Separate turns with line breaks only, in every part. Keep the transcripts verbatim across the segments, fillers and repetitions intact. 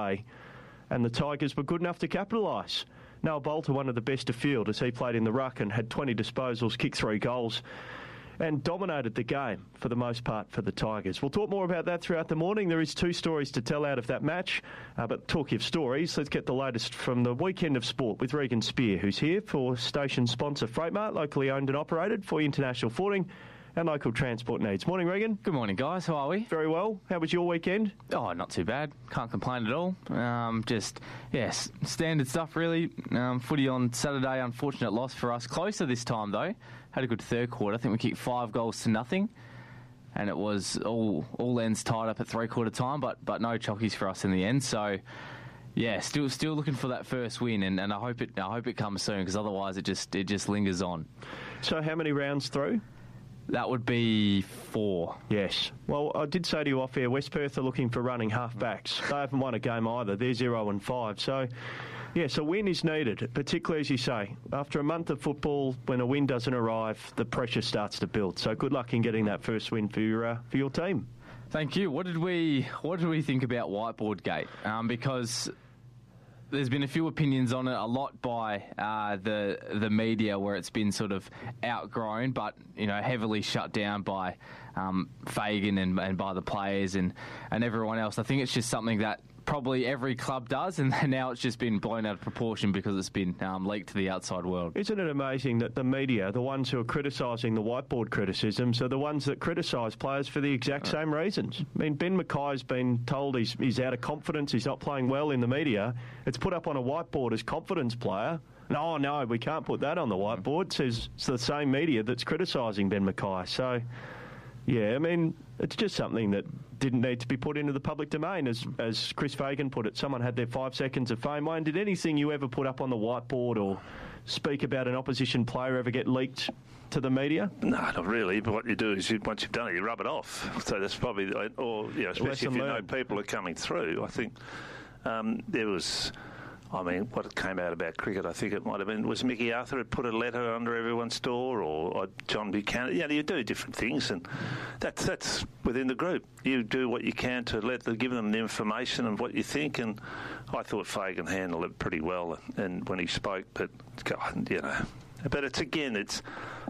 day, and the Tigers were good enough to capitalise. Noah Bolter, one of the best afield as he played in the ruck and had twenty disposals, kicked three goals, and dominated the game for the most part for the Tigers. We'll talk more about that throughout the morning. There is two stories to tell out of that match. Uh, but talking of stories, let's get the latest from the weekend of sport with Regan Spear, who's here for station sponsor Freightmart, locally owned and operated for international footing and local transport needs. Morning, Regan.
Good morning, guys. How are we?
Very well. How was your weekend?
Oh, not too bad. Can't complain at all. Um, just, yes, standard stuff, really. Um, footy on Saturday, unfortunate loss for us. Closer this time, though. Had a good third quarter. I think we kicked five goals to nothing. And it was all all ends tied up at three-quarter time, but but no chockies for us in the end. So, yeah, still still looking for that first win, and, and I hope it I hope it comes soon, because otherwise it just it just lingers on.
So how many rounds through?
That would be four.
Yes. Well, I did say to you off air, West Perth are looking for running half-backs. They haven't won a game either. They're zero and five. So, yes, a win is needed, particularly, as you say. After a month of football, when a win doesn't arrive, the pressure starts to build. So good luck in getting that first win for your, uh, for your team.
Thank you. What did we What did we think about Whiteboard Gate? Um, because there's been a few opinions on it, a lot by uh, the the media, where it's been sort of outgrown, but you know, heavily shut down by um, Fagan and, and by the players and, and everyone else. I think it's just something that probably every club does, and now it's just been blown out of proportion because it's been um, leaked to the outside world.
Isn't it amazing that the media, the ones who are criticising the whiteboard criticisms, are the ones that criticise players for the exact same reasons? I mean, Ben Mackay's been told he's, he's out of confidence, he's not playing well in the media. It's put up on a whiteboard as confidence player. No, no, we can't put that on the whiteboard. It says it's the same media that's criticising Ben Mackay. So, yeah, I mean, it's just something that didn't need to be put into the public domain. As as Chris Fagan put it, someone had their five seconds of fame. Wayne, did anything you ever put up on the whiteboard or speak about an opposition player ever get leaked to the media?
No, not really. But what you do is, you, once you've done it, you rub it off. So that's probably, or you know, especially
Lesson
if you
learned.
know people are coming through. I think um, there was. I mean, what came out about cricket, I think it might have been, was Mickey Arthur had put a letter under everyone's door, or, or John Buchanan. Yeah, you do different things, and that's that's within the group. You do what you can to let the, give them the information and what you think, and I thought Fagan handled it pretty well, and when he spoke, but God, you know, but it's again, it's.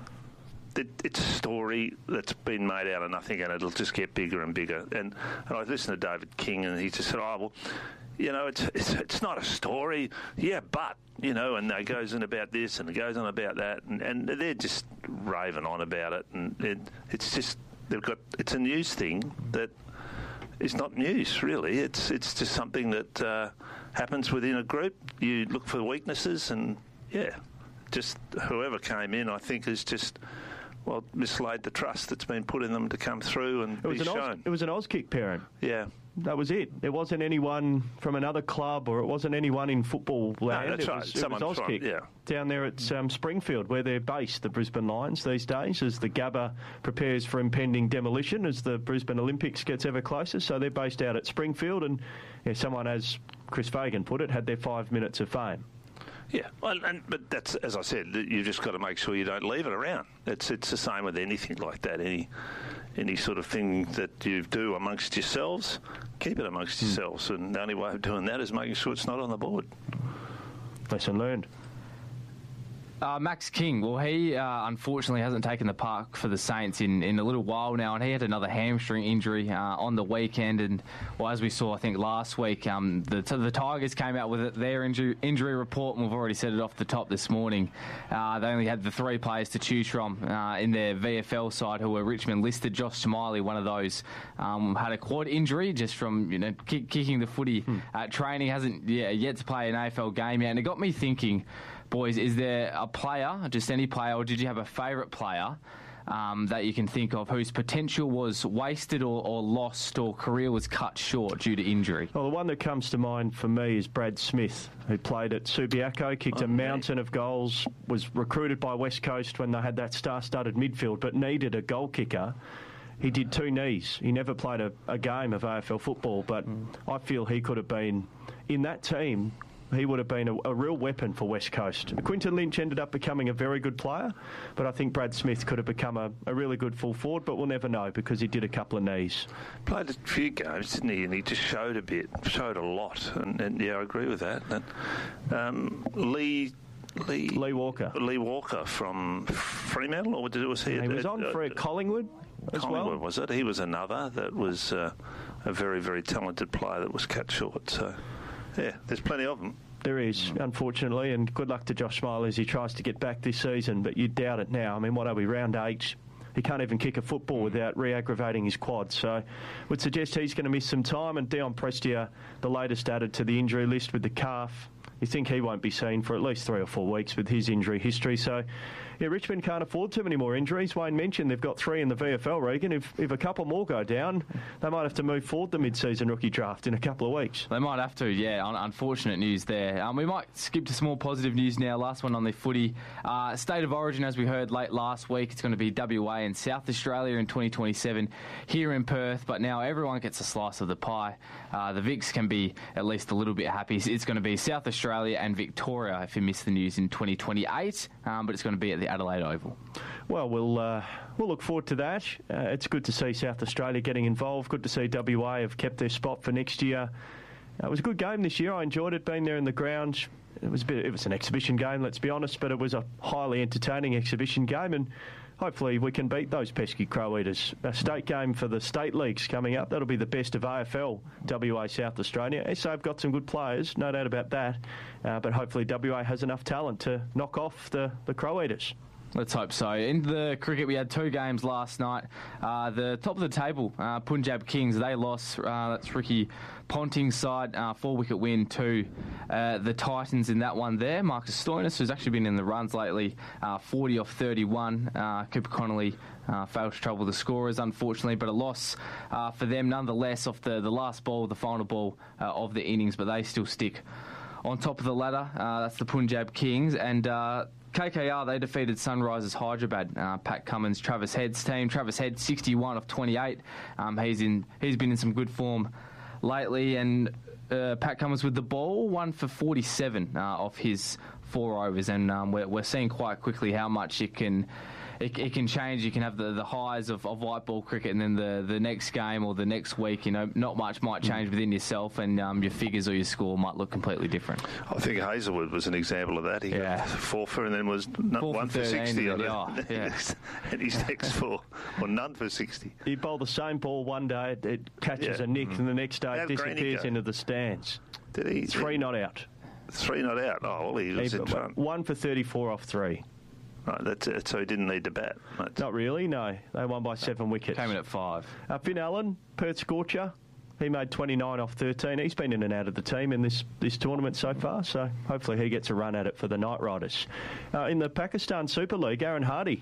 It, it's a story that's been made out of nothing, and it'll just get bigger and bigger. And, and I listened to David King, and he just said, "Oh well, you know, it's it's it's not a story, yeah, but you know," and it goes on about this and it goes on about that, and, and they're just raving on about it, and it, it's just they've got it's a news thing that is not news really. It's it's just something that uh, happens within a group. You look for weaknesses, and yeah, just whoever came in, I think, is just. Well, mislaid the trust that's been put in them to come through and
it was
be
an
shown.
Oz, it was an Auskick parent.
Yeah.
That was it. There wasn't anyone from another club, or it wasn't anyone in football land.
No, that's
it
right.
was, it
Someone
was Auskick.
from, yeah.
Down there at um, Springfield, where they're based, the Brisbane Lions these days, as the Gabba prepares for impending demolition as the Brisbane Olympics gets ever closer. So they're based out at Springfield, and yeah, someone, as Chris Fagan put it, had their five minutes of fame.
Yeah, well, and, but that's, as I said, you've just got to make sure you don't leave it around. It's it's the same with anything like that. Any any sort of thing that you do amongst yourselves, keep it amongst mm. yourselves. And the only way of doing that is making sure it's not on the board.
Lesson learned.
Uh, Max King, well, he uh, unfortunately hasn't taken the park for the Saints in, in a little while now, and he had another hamstring injury uh, on the weekend. And well, as we saw, I think last week, um, the the Tigers came out with their injury, injury report, and we've already said it off the top this morning. Uh, they only had the three players to choose from uh, in their V F L side who were Richmond listed. Josh Smiley, one of those, um, had a quad injury just from you know kick, kicking the footy hmm. at training. Hasn't yeah, yet to play an A F L game yet, and it got me thinking. Boys, is there a player, just any player, or did you have a favourite player um, that you can think of whose potential was wasted or, or lost or career was cut short due to injury?
Well, the one that comes to mind for me is Brad Smith, who played at Subiaco, kicked okay. a mountain of goals, was recruited by West Coast when they had that star-studded midfield, but needed a goal kicker. He did two knees. He never played a, a game of A F L football, but mm. I feel he could have been in that team. he would have been a, a real weapon for West Coast. Quinton Lynch ended up becoming a very good player, but I think Brad Smith could have become a, a really good full forward, but we'll never know because he did a couple of knees.
Played a few games, didn't he? And he just showed a bit, showed a lot. And, and yeah, I agree with that. And, um, Lee... Lee,
Lee Walker.
Lee Walker from Fremantle, or did, was he?
He was
at,
on
uh,
for Collingwood as
Collingwood,
well.
was it? He was another that was uh, a very, very talented player that was cut short. So, yeah, there's plenty of them.
There is, unfortunately, and good luck to Josh Smiley as he tries to get back this season, but you doubt it now. I mean, what are we, round eight? He can't even kick a football without re-aggravating his quad, so would suggest he's going to miss some time. And Dion Prestia, the latest added to the injury list with the calf. You think he won't be seen for at least three or four weeks with his injury history. So, yeah, Richmond can't afford too many more injuries. Wayne mentioned they've got three in the V F L, Regan. If, if a couple more go down, they might have to move forward the mid-season rookie draft in a couple of weeks.
They might have to, yeah. Un- unfortunate news there. Um, we might skip to some more positive news now. Last one on the footy. Uh, State of Origin, as we heard late last week, it's going to be W A and South Australia in twenty twenty-seven here in Perth. But now everyone gets a slice of the pie. Uh, the Vics can be at least a little bit happy. It's going to be South Australia and Victoria, if you missed the news, in twenty twenty-eight. Um, but it's going to be at the Adelaide Oval.
Well, we'll uh, we'll look forward to that. Uh, it's good to see South Australia getting involved. Good to see W A have kept their spot for next year. Uh, it was a good game this year. I enjoyed it, being there in the ground. It was a bit. It was an exhibition game, let's be honest, but it was a highly entertaining exhibition game, and hopefully we can beat those pesky Crow Eaters. A state game for the state leagues coming up. That'll be the best of A F L, W A South Australia. S A have got some good players, no doubt about that, uh, but hopefully W A has enough talent to knock off the, the Crow Eaters.
Let's hope so. In the cricket, we had two games last night. Uh, the top of the table, uh, Punjab Kings, they lost. Uh, that's Ricky Ponting's side, uh, four-wicket win to uh, the Titans in that one there. Marcus Stoinis, who's actually been in the runs lately, uh, forty off thirty-one. Uh, Cooper Connolly uh, failed to trouble the scorers, unfortunately, but a loss uh, for them nonetheless off the, the last ball, the final ball uh, of the innings, but they still stick on top of the ladder. Uh, that's the Punjab Kings. And Uh, K K R, they defeated Sunrisers Hyderabad. Uh, Pat Cummins, Travis Head's team. Travis Head, sixty-one of twenty-eight. Um, he's in. He's been in some good form lately. And uh, Pat Cummins with the ball, one for forty-seven uh, of his four overs. And um, we're, we're seeing quite quickly how much it can it, it can change. You can have the, the highs of, of white ball cricket, and then the, the next game or the next week, you know, not much might change within yourself, and um, your figures or your score might look completely different.
I think Hazelwood was an example of that. He
yeah.
got four for and then was n-
four
one for, for sixty.
And, oh, yeah.
and his next four, or none for sixty.
He bowled the same ball one day, it, it catches
Yeah.
a nick, mm. and the next day
How
it disappears into the stands.
Did he?
Three not out.
Three not out. Oh, well, he was
he,
in front.
One for thirty-four off three.
Right, that's it. So he didn't need to bat. That's
Not really, no. They won by seven wickets.
Came in at five.
Uh, Finn Allen, Perth Scorcher. He made twenty-nine off thirteen. He's been in and out of the team in this, this tournament so far, so hopefully he gets a run at it for the Knight Riders. Uh, in the Pakistan Super League, Aaron Hardy,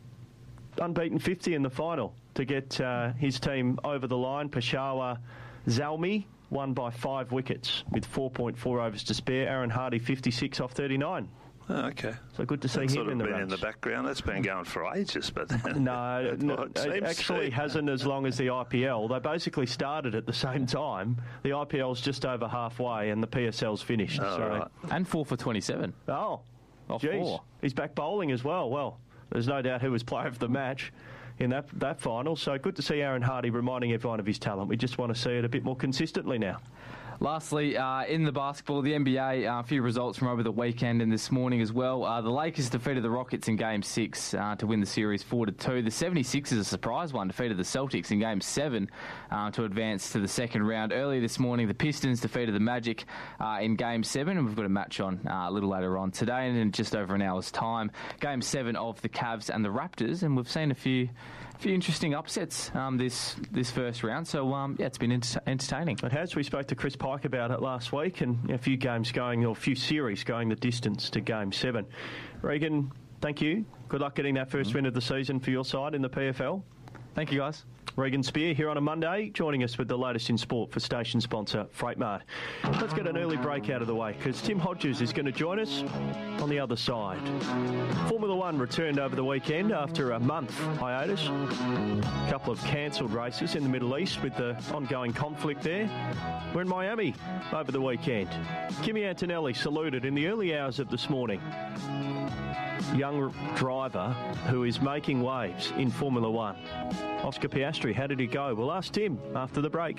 unbeaten fifty in the final to get uh, his team over the line. Peshawar Zalmi won by five wickets with four point four overs to spare. Aaron Hardy, fifty-six off thirty-nine.
Oh, okay.
So good to see
That's
him
sort of
in the
been
runs.
in the background. That's been going for ages, but
no, no
it,
it actually
to.
hasn't as long as the I P L. They basically started at the same time. The I P L's just over halfway, and the P S L's finished.
Oh,
so.
right.
And four for twenty-seven.
Oh,
off
geez.
four.
He's back bowling as well. Well, there's no doubt who was player of the match in that that final. So good to see Aaron Hardy reminding everyone of his talent. We just want to see it a bit more consistently now.
Lastly, uh, in the basketball, the N B A, uh, a few results from over the weekend and this morning as well. Uh, the Lakers defeated the Rockets in Game six uh, to win the series four to two. The seventy-sixers, a surprise one, defeated the Celtics in Game seven uh, to advance to the second round. Earlier this morning, the Pistons defeated the Magic uh, in Game seven, and we've got a match on uh, a little later on today and in just over an hour's time. Game seven of the Cavs and the Raptors, and we've seen a few... A few interesting upsets um, this this first round, so um, yeah, it's been enter- entertaining.
It has. We spoke to Chris Pike about it last week, and a few games going, or a few series going the distance to Game Seven. Regan, thank you. Good luck getting that first mm-hmm. win of the season for your side in the P F L.
Thank you, guys.
Regan Spear here on a Monday, joining us with the latest in sport for station sponsor Freightmart. Let's get an early break out of the way because Tim Hodges is going to join us on the other side. Formula One returned over the weekend after a month hiatus. A couple of cancelled races in the Middle East with the ongoing conflict there. We're in Miami over the weekend. Kimi Antonelli saluted in the early hours of this morning. Young driver who is making waves in Formula One. Oscar Piastri, how did he go? We'll ask Tim after the break.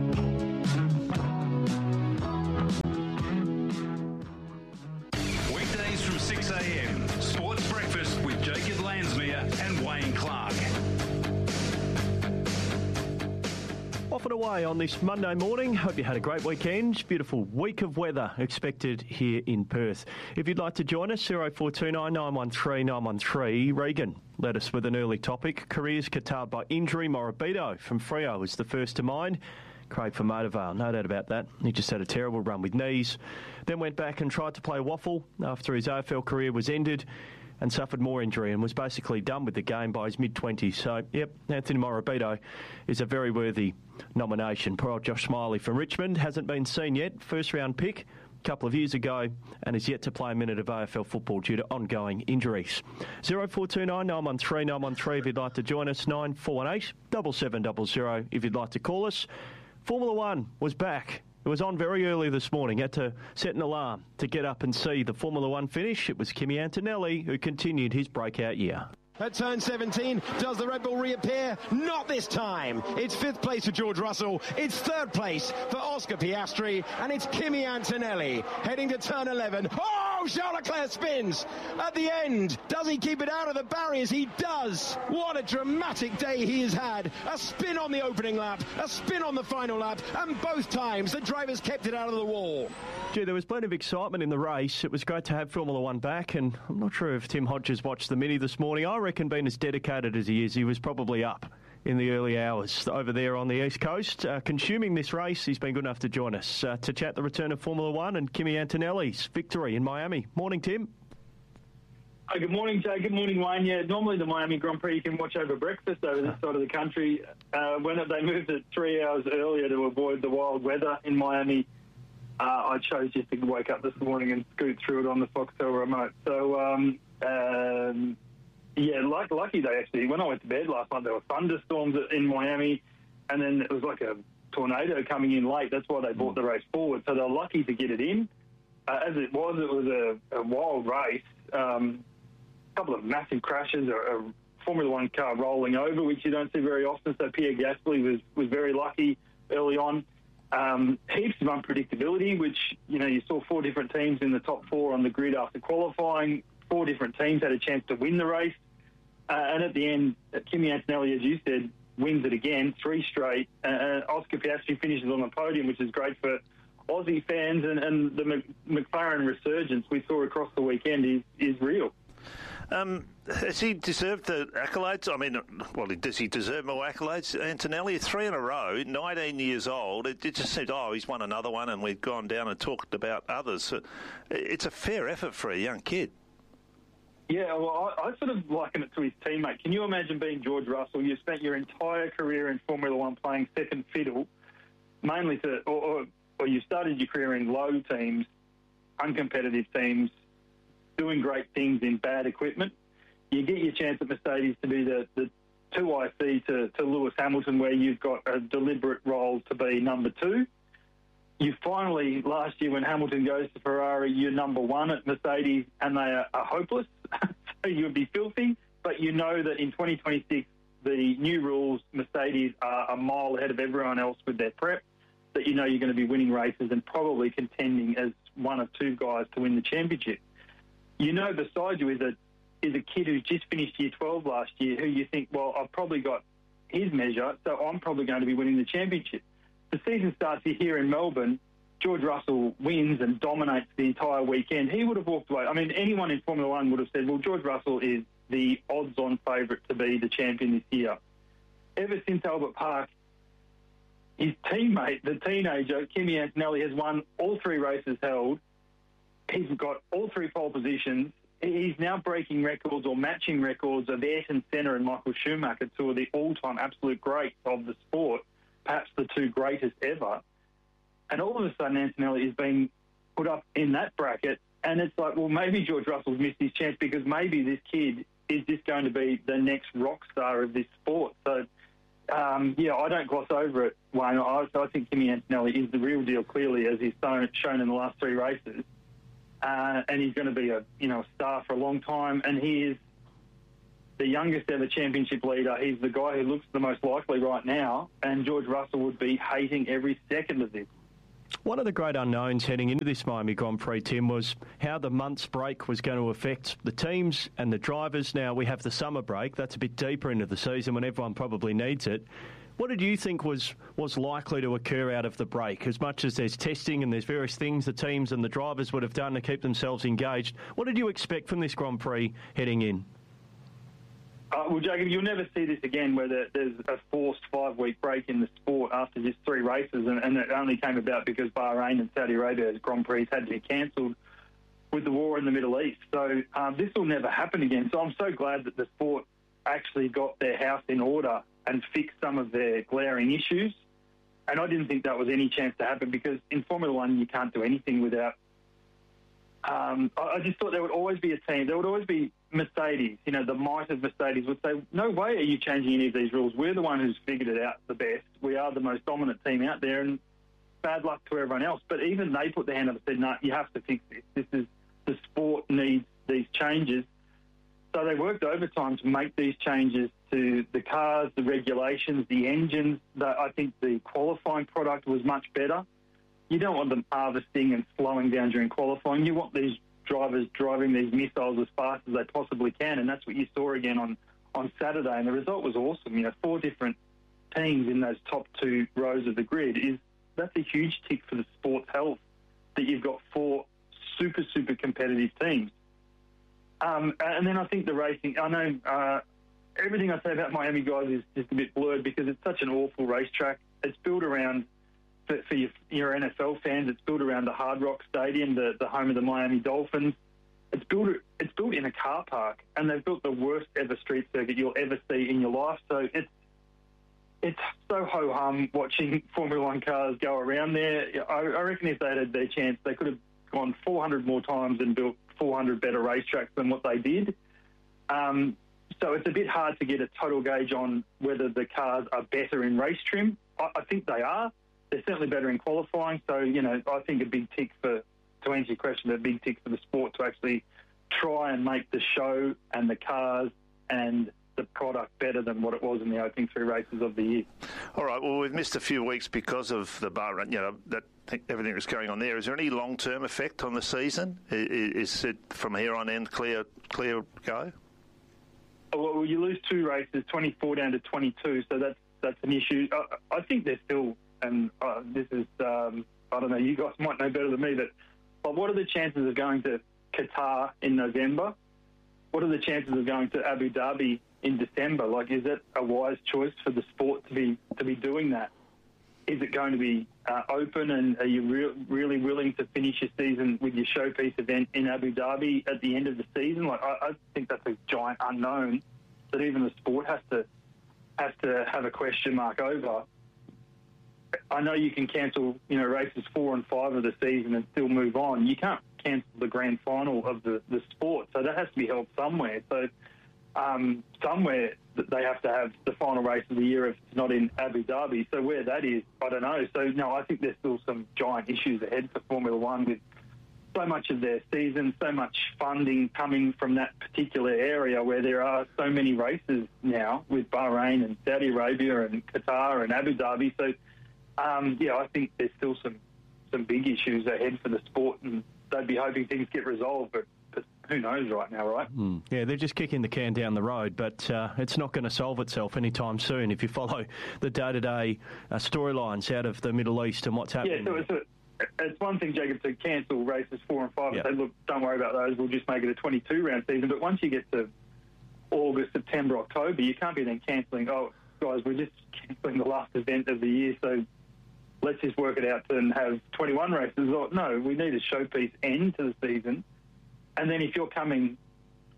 Weekdays from six a.m. Sports Breakfast with Jacob Lansmere and Wayne Clark.
Off and away on this Monday morning. Hope you had a great weekend. Beautiful week of weather expected here in Perth. If you'd like to join us, zero four two nine, nine one three, nine one three. Regan led us with an early topic. Careers curtailed by injury. Morabito from Freo was the first to mind. Craig from Motorvale, no doubt about that. He just had a terrible run with knees. Then went back and tried to play waffle after his A F L career was ended and suffered more injury and was basically done with the game by his mid-twenties. So, yep, Anthony Morabito is a very worthy nomination. Poor old Josh Smiley from Richmond hasn't been seen yet. First-round pick a couple of years ago and is yet to play a minute of A F L football due to ongoing injuries. zero four two nine, nine one three, nine one three if you'd like to join us. nine four one eight, seven seven zero zero if you'd like to call us. Formula One was back. It was on very early this morning. Had to set an alarm to get up and see the Formula One finish. It was Kimi Antonelli who continued his breakout year.
At turn seventeen, does the Red Bull reappear? Not this time. It's fifth place for George Russell, it's third place for Oscar Piastri, and it's Kimi Antonelli heading to turn eleven. Oh, Charles Leclerc spins at the end. Does he keep it out of the barriers? He does. What a dramatic day he has had. A spin on the opening lap, a spin on the final lap, and both times the drivers kept it out of the wall.
Gee, there was plenty of excitement in the race. It was great to have Formula One back, and I'm not sure if Tim Hodges watched the Mini this morning. I reckon being as dedicated as he is, he was probably up in the early hours over there on the East Coast. Uh, consuming this race, he's been good enough to join us uh, to chat the return of Formula One and Kimi Antonelli's victory in Miami. Morning, Tim.
Oh, good morning, Jay. Good morning, Wayne. Yeah, normally the Miami Grand Prix you can watch over breakfast over this side of the country. Uh, when they moved it three hours earlier to avoid the wild weather in Miami, Uh, I chose just to wake up this morning and scoot through it on the Foxtel remote. So, um, um, yeah, like, lucky they actually, when I went to bed last night, there were thunderstorms in Miami, and then it was like a tornado coming in late. That's why they brought the race forward. So they're lucky to get it in. Uh, as it was, it was a, a wild race. Um, a couple of massive crashes, a, a Formula One car rolling over, which you don't see very often. So Pierre Gasly was, was very lucky early on. Um, heaps of unpredictability, which, you know, you saw four different teams in the top four on the grid after qualifying. Four different teams had a chance to win the race. Uh, and at the end, Kimi Antonelli, as you said, wins it again, three straight. Uh, Oscar Piastri finishes on the podium, which is great for Aussie fans. And, and the McLaren resurgence we saw across the weekend is, is real.
Um, has he deserved the accolades? I mean, well, does he deserve more accolades? Antonelli, three in a row, nineteen years old. It, it just seems, oh, he's won another one, and we've gone down and talked about others. So it's a fair effort for a young kid.
Yeah, well, I, I sort of liken it to his teammate. Can you imagine being George Russell? You spent your entire career in Formula One playing second fiddle, mainly to, or, or, or you started your career in low teams, uncompetitive teams, doing great things in bad equipment. You get your chance at Mercedes to be the, the two I C to, to Lewis Hamilton, where you've got a deliberate role to be number two. You finally, last year when Hamilton goes to Ferrari, you're number one at Mercedes, and they are, are hopeless. So you would be filthy, but you know that in twenty twenty-six, the new rules, Mercedes are a mile ahead of everyone else with their prep, that you know you're going to be winning races and probably contending as one of two guys to win the championship. You know beside you is a is a kid who's just finished year twelve last year, who you think, well, I've probably got his measure, so I'm probably going to be winning the championship. The season starts here in Melbourne. George Russell wins and dominates the entire weekend. He would have walked away. I mean, anyone in Formula One would have said, well, George Russell is the odds-on favourite to be the champion this year. Ever since Albert Park, his teammate, the teenager, Kimi Antonelli, has won all three races held. He's got all three pole positions. he's now breaking records or matching records of Ayrton Senna and Michael Schumacher, two of the all-time absolute greats of the sport, perhaps the two greatest ever. And all of a sudden, Antonelli is being put up in that bracket. And it's like, well, maybe George Russell's missed his chance because maybe this kid is just going to be the next rock star of this sport. So, um, yeah, I don't gloss over it, Wayne. I, I think Kimi Antonelli is the real deal, clearly, as he's shown in the last three races. Uh, and he's going to be a you know a star for a long time. And he is the youngest ever championship leader. He's the guy who looks the most likely right now. And George Russell would be hating every second of this.
One of the great unknowns heading into this Miami Grand Prix, Tim, was how the month's break was going to affect the teams and the drivers. Now we have the summer break. That's a bit deeper into the season when everyone probably needs it. What did you think was, was likely to occur out of the break? As much as there's testing and there's various things the teams and the drivers would have done to keep themselves engaged, what did you expect from this Grand Prix heading in?
Uh, well, Jacob, you'll never see this again where there, there's a forced five-week break in the sport after just three races, and, and it only came about because Bahrain and Saudi Arabia's Grand Prix had to be cancelled with the war in the Middle East. So um, this will never happen again. So I'm so glad that the sport actually got their house in order and fixed some of their glaring issues. And I didn't think that was any chance to happen because in Formula One you can't do anything without... Um, I just thought there would always be a team. There would always be Mercedes. You know, the might of Mercedes would say, no way are you changing any of these rules. We're the one who's figured it out the best. We are the most dominant team out there, and bad luck to everyone else. But even they put their hand up and said, no, you have to fix this. This is the sport needs these changes. So they worked overtime to make these changes to the cars, the regulations, the engines. The, I think the qualifying product was much better. You don't want them harvesting and slowing down during qualifying. You want these drivers driving these missiles as fast as they possibly can, and that's what you saw again on, on Saturday. And the result was awesome. You know, four different teams in those top two rows of the grid. Is that's a huge tick for the sport's health, that you've got four super, super competitive teams. Um, and then I think the racing, I know uh, everything I say about Miami, guys, is just a bit blurred because it's such an awful racetrack. It's built around... For, for your, your N F L fans, it's built around the Hard Rock Stadium, the, the home of the Miami Dolphins. It's built it's built in a car park, and they've built the worst ever street circuit you'll ever see in your life. So it's it's so ho-hum watching Formula One cars go around there. I, I reckon if they had their chance, they could have gone four hundred more times and built four hundred better racetracks than what they did. Um, so it's a bit hard to get a total gauge on whether the cars are better in race trim. I, I think they are. They're certainly better in qualifying. So, you know, I think a big tick for, to answer your question, a big tick for the sport to actually try and make the show and the cars and the product better than what it was in the opening three races of the year.
All right, well, we've missed a few weeks because of the Bahrain, you know, that everything that's going on there. Is there any long-term effect on the season? Is, is it from here on in clear, clear go?
Well, you lose two races, twenty-four down to twenty-two, so that's, that's an issue. I, I think they're still... And uh, this is, um, I don't know, you guys might know better than me, but, but what are the chances of going to Qatar in November? What are the chances of going to Abu Dhabi in December? Like, is it a wise choice for the sport to be to be doing that? Is it going to be uh, open, and are you re- really willing to finish your season with your showpiece event in Abu Dhabi at the end of the season? Like, I, I think that's a giant unknown that even the sport has to has to have a question mark over. I know you can cancel, you know, races four and five of the season and still move on. You can't cancel the grand final of the, the sport, so that has to be held somewhere. So um, somewhere they have to have the final race of the year if it's not in Abu Dhabi. So where that is, I don't know. So, no, I think there's still some giant issues ahead for Formula One with so much of their season, so much funding coming from that particular area where there are so many races now with Bahrain and Saudi Arabia and Qatar and Abu Dhabi. So, Um, yeah, I think there's still some, some big issues ahead for the sport, and they'd be hoping things get resolved, but, but who knows right now, right?
Mm. Yeah, they're just kicking the can down the road, but uh, it's not going to solve itself anytime soon if you follow the day-to-day uh, storylines out of the Middle East and what's happening.
Yeah, so it's, a, it's one thing, Jacob, to cancel races four and five
yep.
and say, look, don't worry about those, we'll just make it a twenty-two round season, but once you get to August, September, October, you can't be then cancelling, oh, guys, we're just cancelling the last event of the year, so let's just work it out and have twenty-one races. Or, no, we need a showpiece end to the season. And then if you're coming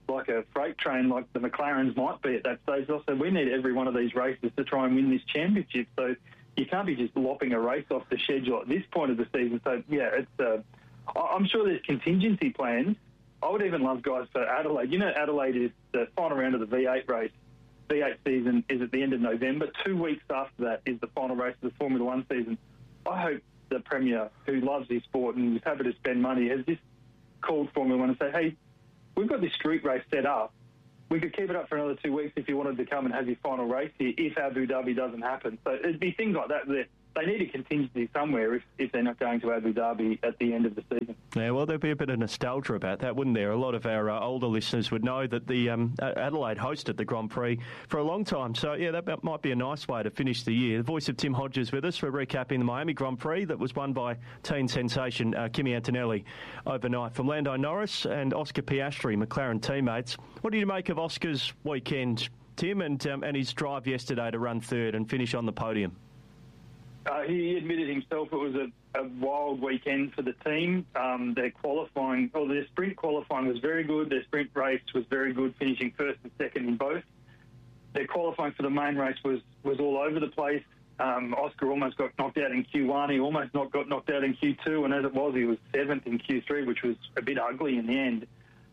like a freight train like the McLarens might be at that stage. Also, we need every one of these races to try and win this championship. So you can't be just lopping a race off the schedule at this point of the season. So, yeah, it's. Uh, I'm sure there's contingency plans. I would even love guys for Adelaide. You know, Adelaide is the final round of the V eight race. V eight season is at the end of November. Two weeks after that is the final race of the Formula One season. I hope the Premier, who loves his sport and is happy to spend money, has just called Formula One and said, hey, we've got this street race set up. We could keep it up for another two weeks if you wanted to come and have your final race here, if Abu Dhabi doesn't happen. So it'd be things like that that they need a contingency somewhere if, if they're not going to Abu Dhabi at the end of the season.
Yeah, well, there'd be a bit of nostalgia about that, wouldn't there? A lot of our uh, older listeners would know that the um, Adelaide hosted the Grand Prix for a long time. So, yeah, that might be a nice way to finish the year. The voice of Tim Hodges with us for recapping the Miami Grand Prix that was won by teen sensation uh, Kimi Antonelli overnight from Lando Norris and Oscar Piastri, McLaren teammates. What do you make of Oscar's weekend, Tim, and, um, and his drive yesterday to run third and finish on the podium?
Uh, he admitted himself it was a, a wild weekend for the team. Um, their qualifying, or their sprint qualifying was very good. Their sprint race was very good, finishing first and second in both. Their qualifying for the main race was, was all over the place. Um, Oscar almost got knocked out in Q one. He almost not got knocked out in Q two, and as it was, he was seventh in Q three, which was a bit ugly in the end.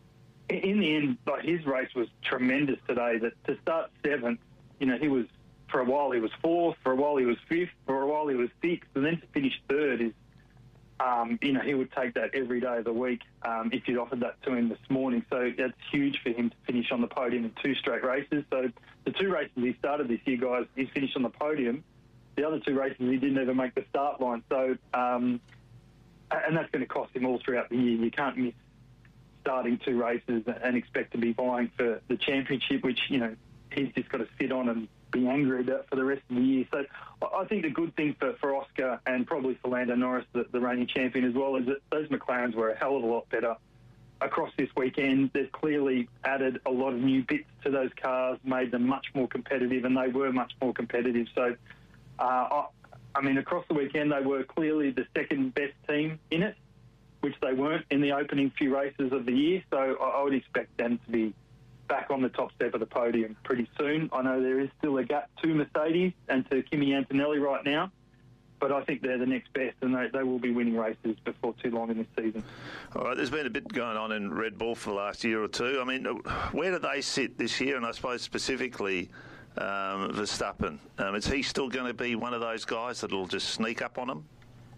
In the end, like, his race was tremendous today. That to start seventh, you know, he was. For a while he was fourth, for a while he was fifth, for a while he was sixth, and then to finish third is, um, you know, he would take that every day of the week um, if you'd offered that to him this morning. So that's huge for him to finish on the podium in two straight races. So the two races he started this year, guys, he's finished on the podium. The other two races he didn't even make the start line. So, um, and that's going to cost him all throughout the year. You can't miss starting two races and expect to be vying for the championship, which, you know, he's just got to sit on and be angry about for the rest of the year. So I think the good thing for, for Oscar and probably for Lando Norris, the, the reigning champion as well, is that those McLarens were a hell of a lot better across this weekend. They've clearly added a lot of new bits to those cars, made them much more competitive, and they were much more competitive. So, uh, I, I mean, across the weekend, they were clearly the second best team in it, which they weren't in the opening few races of the year. So I, I would expect them to be back on the top step of the podium pretty soon. I know there is still a gap to Mercedes and to Kimi Antonelli right now, but I think they're the next best, and they, they will be winning races before too long in this season. All
right, there's been a bit going on in Red Bull for the last year or two. I mean, where do they sit this year? And I suppose specifically um, Verstappen. Um, is he still going to be one of those guys that will just sneak up on them?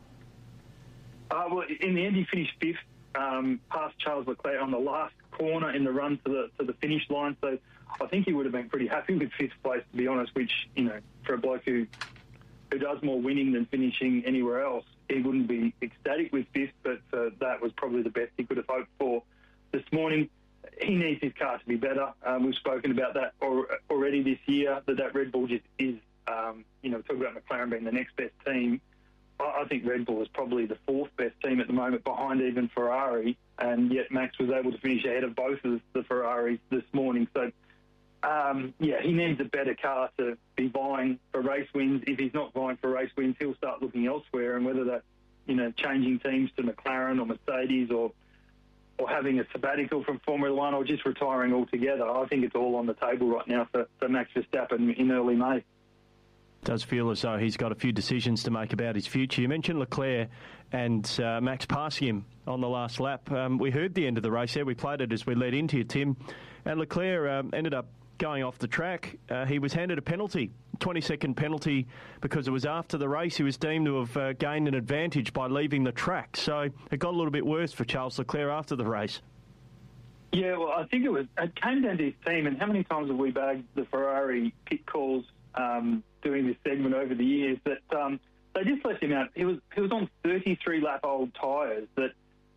Uh, well, in the end, he finished fifth, um, past Charles Leclerc on the last corner in the run to the to the finish line. So I think he would have been pretty happy with fifth place, to be honest, which, you know, for a bloke who who does more winning than finishing anywhere else, he wouldn't be ecstatic with fifth, but uh, that was probably the best he could have hoped for this morning. He needs his car to be better. Um, we've spoken about that or, already this year, that that Red Bull just is, um, you know, talk about McLaren being the next best team. I, I think Red Bull is probably the fourth best team at the moment, behind even Ferrari, and yet Max was able to finish ahead of both of the Ferraris this morning. So, um, yeah, he needs a better car to be vying for race wins. If he's not vying for race wins, he'll start looking elsewhere, and whether that's, you know, changing teams to McLaren or Mercedes, or or having a sabbatical from Formula One, or just retiring altogether, I think it's all on the table right now for, for Max Verstappen in early May.
Does feel as though he's got a few decisions to make about his future. You mentioned Leclerc and uh, Max passing him on the last lap. Um, we heard the end of the race there. We played it as we led into it, Tim. And Leclerc um, ended up going off the track. Uh, he was handed a penalty, twenty-second penalty, because it was after the race. He was deemed to have uh, gained an advantage by leaving the track. So it got a little bit worse for Charles Leclerc after the race.
Yeah, well, I think it was. It came down to his team, and how many times have we bagged the Ferrari pit calls um, doing this segment over the years, that um, they just left him out. He was he was on thirty-three lap old tyres, that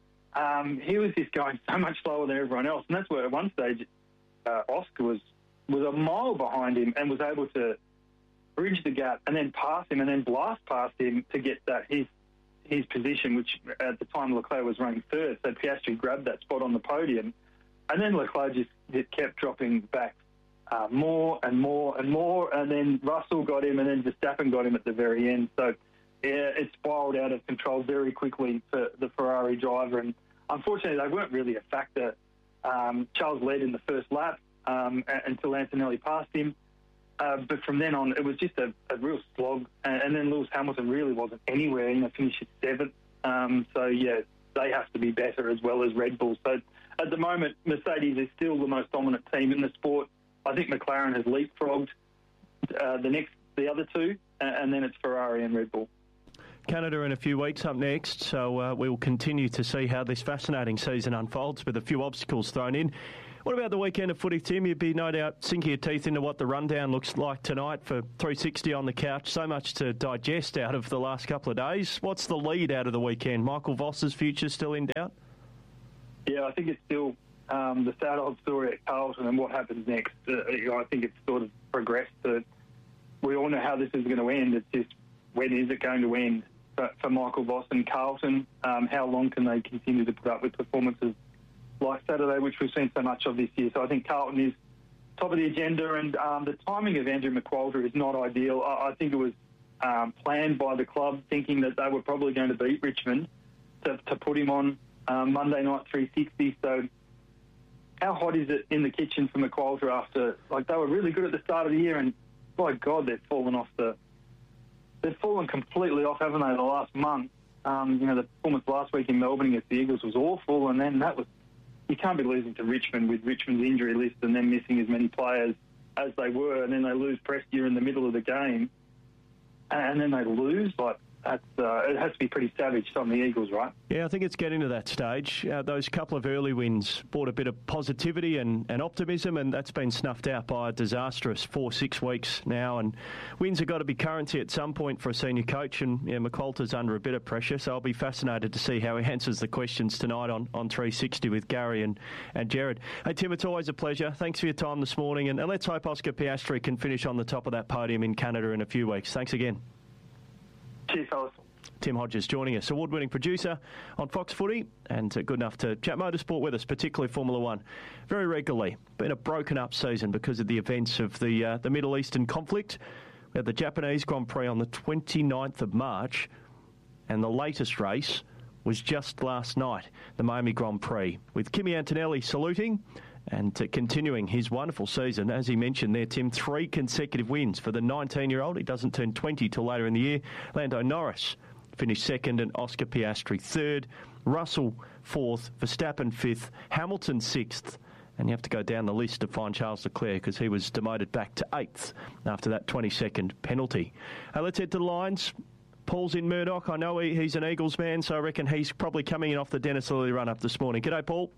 um, he was just going so much slower than everyone else, and that's where at one stage uh, Oscar was was a mile behind him and was able to bridge the gap and then pass him and then blast past him to get that his his position, which at the time Leclerc was running third. So Piastri grabbed that spot on the podium, and then Leclerc just, just kept dropping back uh, more and more and more, and then Russell got him, and then Verstappen got him at the very end. So yeah, it spiraled out of control very quickly for the Ferrari driver, and unfortunately they weren't really a factor Um, Charles led in the first lap um, until Antonelli passed him. Uh, but from then on, it was just a, a real slog. And, and then Lewis Hamilton really wasn't anywhere, you know, finished seventh. Um, so, yeah, they have to be better as well as Red Bull. So at the moment, Mercedes is still the most dominant team in the sport. I think McLaren has leapfrogged uh, the next, the other two, and then it's Ferrari and Red Bull.
Canada in a few weeks up next, so uh, we'll continue to see how this fascinating season unfolds with a few obstacles thrown in. What about the weekend of footy, Tim? You'd be no doubt sinking your teeth into what the rundown looks like tonight for three sixty on the couch. So much to digest out of the last couple of days. What's the lead out of the weekend? Michael Voss's future still in doubt?
Yeah, I think it's still um, the sad old story at Carlton and what happens next. Uh, you know, I think it's sort of progressed to, we all know how this is going to end. It's just, when is it going to end for, for Michael Voss and Carlton? Um, how long can they continue to put up with performances like Saturday, which we've seen so much of this year? So I think Carlton is top of the agenda, and um, the timing of Andrew McQualter is not ideal. I, I think it was um, planned by the club, thinking that they were probably going to beat Richmond to, to put him on um, Monday night three sixty. So how hot is it in the kitchen for McQualter after, like, they were really good at the start of the year, and by God, they've fallen off the, they've fallen completely off, haven't they, the last month? Um, you know, the performance last week in Melbourne against the Eagles was awful, and then that was, you can't be losing to Richmond with Richmond's injury list and then missing as many players as they were, and then they lose Prestia in the middle of the game, and then they lose. Like, that's, uh, it has to be pretty savage on the Eagles, right?
Yeah, I think it's getting to that stage. Uh, those couple of early wins brought a bit of positivity and, and optimism, and that's been snuffed out by a disastrous four, six weeks now. And wins have got to be currency at some point for a senior coach, and yeah, McQualter's under a bit of pressure, so I'll be fascinated to see how he answers the questions tonight on, on three sixty with Gary and, and Jared. Hey, Tim, it's always a pleasure. Thanks for your time this morning, and, and let's hope Oscar Piastri can finish on the top of that podium in Canada in a few weeks. Thanks again.
Cheers, fellas.
Tim Hodges joining us, award-winning producer on Fox Footy, and good enough to chat motorsport with us, particularly Formula One, very regularly. Been a broken-up season because of the events of the uh, the Middle Eastern conflict. We had the Japanese Grand Prix on the twenty-ninth of March, and the latest race was just last night, the Miami Grand Prix, with Kimi Antonelli saluting and uh, continuing his wonderful season. As he mentioned there, Tim, three consecutive wins for the nineteen-year-old. He doesn't turn twenty till later in the year. Lando Norris finished second, and Oscar Piastri third. Russell fourth, Verstappen fifth, Hamilton sixth. And you have to go down the list to find Charles Leclerc because he was demoted back to eighth after that twenty-second penalty. Uh, let's head to the lines. Paul's in Murdoch. I know he, he's an Eagles man, so I reckon he's probably coming in off the Dennis Lilly run-up this morning. G'day, Paul.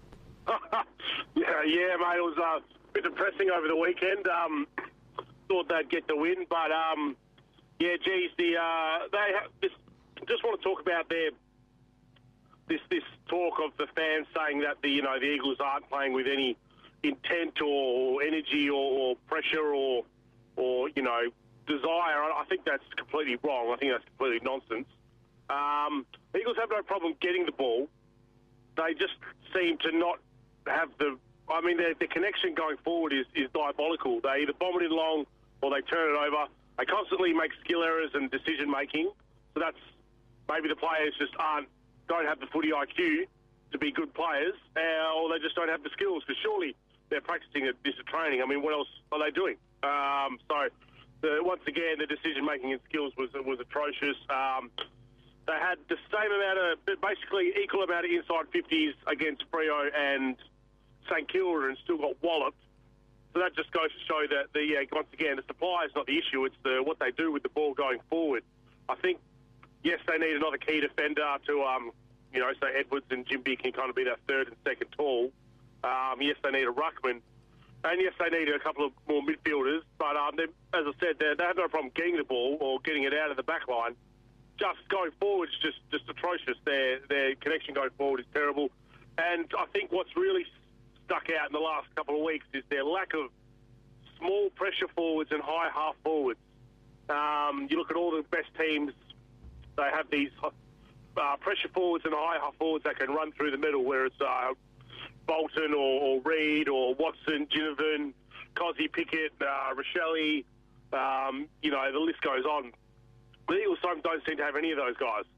yeah, yeah, mate, it was uh, a bit depressing over the weekend. Um, thought they'd get the win, but um, yeah, geez, the uh, they have this. Just want to talk about their this this talk of the fans saying that the you know the Eagles aren't playing with any intent or energy or, or pressure or or you know desire. I think that's completely wrong. I think that's completely nonsense. Um, the Eagles have no problem getting the ball. They just seem to not have the. I mean, their, their connection going forward is, is diabolical. They either bomb it in long or they turn it over. They constantly make skill errors and decision making. So that's maybe the players just aren't don't have the footy I Q to be good players, uh, or they just don't have the skills. Because surely they're practicing at this training. I mean, what else are they doing? Um, so the, once again, the decision making and skills was was atrocious. Um, they had the same amount of, basically equal amount of inside fifties against Freo and St Kilda, and still got walloped. So that just goes to show that the uh, once again the supply is not the issue; it's the what they do with the ball going forward. I think. Yes, they need another key defender to, um, you know, so Edwards and Jimby can kind of be that third and second tall. Um, yes, they need a ruckman. And yes, they need a couple of more midfielders. But um, as I said, they have no problem getting the ball or getting it out of the back line. Just going forward is just, just atrocious. Their, their connection going forward is terrible. And I think what's really stuck out in the last couple of weeks is their lack of small pressure forwards and high half forwards. Um, you look at all the best teams, they have these uh, pressure forwards and high half forwards that can run through the middle, where it's uh, Bolton or, or Reid or Watson, Ginnivan, Cozzy Pickett, uh, Rochelle, um, you know, the list goes on. The Eagles don't seem to have any of those guys.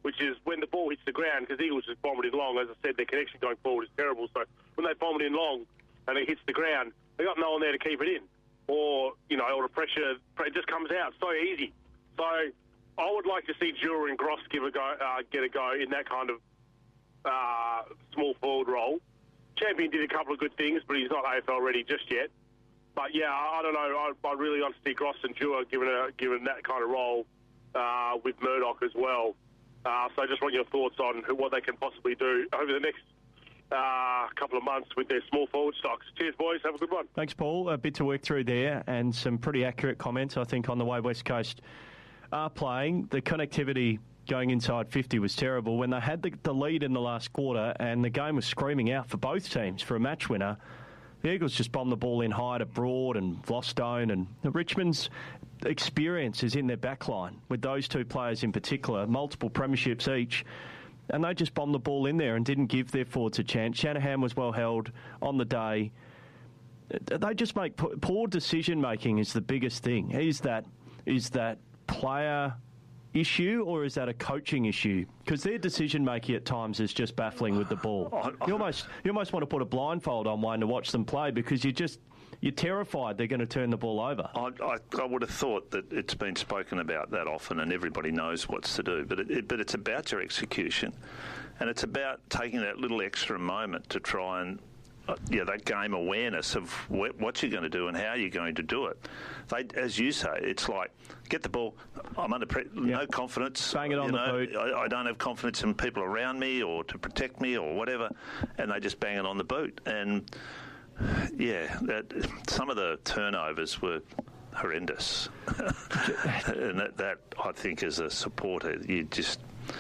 which is when the ball hits the ground, because Eagles just bomb it in long. As I said, their connection going forward is terrible. So when they bomb it in long and it hits the ground, they got no one there to keep it in. Or, you know, or the pressure, it just comes out so easy. So I would like to see Dewar and Gross give a go, uh, get a go in that kind of uh, small forward role. Champion did a couple of good things, but he's not A F L ready just yet. But yeah, I, I don't know. I, I really want to see Gross and Dewar given a, given that kind of role uh, with Murdoch as well. Uh, so I just want your thoughts on who, what they can possibly do over the next uh, couple of months with their small forward stocks. Cheers, boys. Have a good one.
Thanks, Paul. A bit to work through there, and some pretty accurate comments, I think, on the way West Coast are playing. The connectivity going inside fifty was terrible. When they had the, the lead in the last quarter and the game was screaming out for both teams for a match winner, the Eagles just bombed the ball in high to Broad and Vlostone, and Richmond's experience is in their backline with those two players in particular, multiple premierships each, and they just bombed the ball in there and didn't give their forwards a chance. Shanahan was well held on the day. They just make poor decision making is the biggest thing. Is that is that player issue, or is that a coaching issue? Because their decision making at times is just baffling with the ball. You almost you almost want to put a blindfold on one to watch them play, because you just you're terrified they're going to turn the ball over.
I, I, I would have thought that it's been spoken about that often, and everybody knows what's to do. But it, it, but it's about your execution, and it's about taking that little extra moment to try and. Uh, yeah, that game awareness of wh- what you're going to do and how you're going to do it. They, as you say, it's like, get the ball, I'm under pre- yep. no confidence.
Bang it on
you
the
know,
boot.
I, I don't have confidence in people around me or to protect me or whatever, and they just bang it on the boot. And, yeah, that, some of the turnovers were horrendous. And that, that, I think, as a supporter, you just...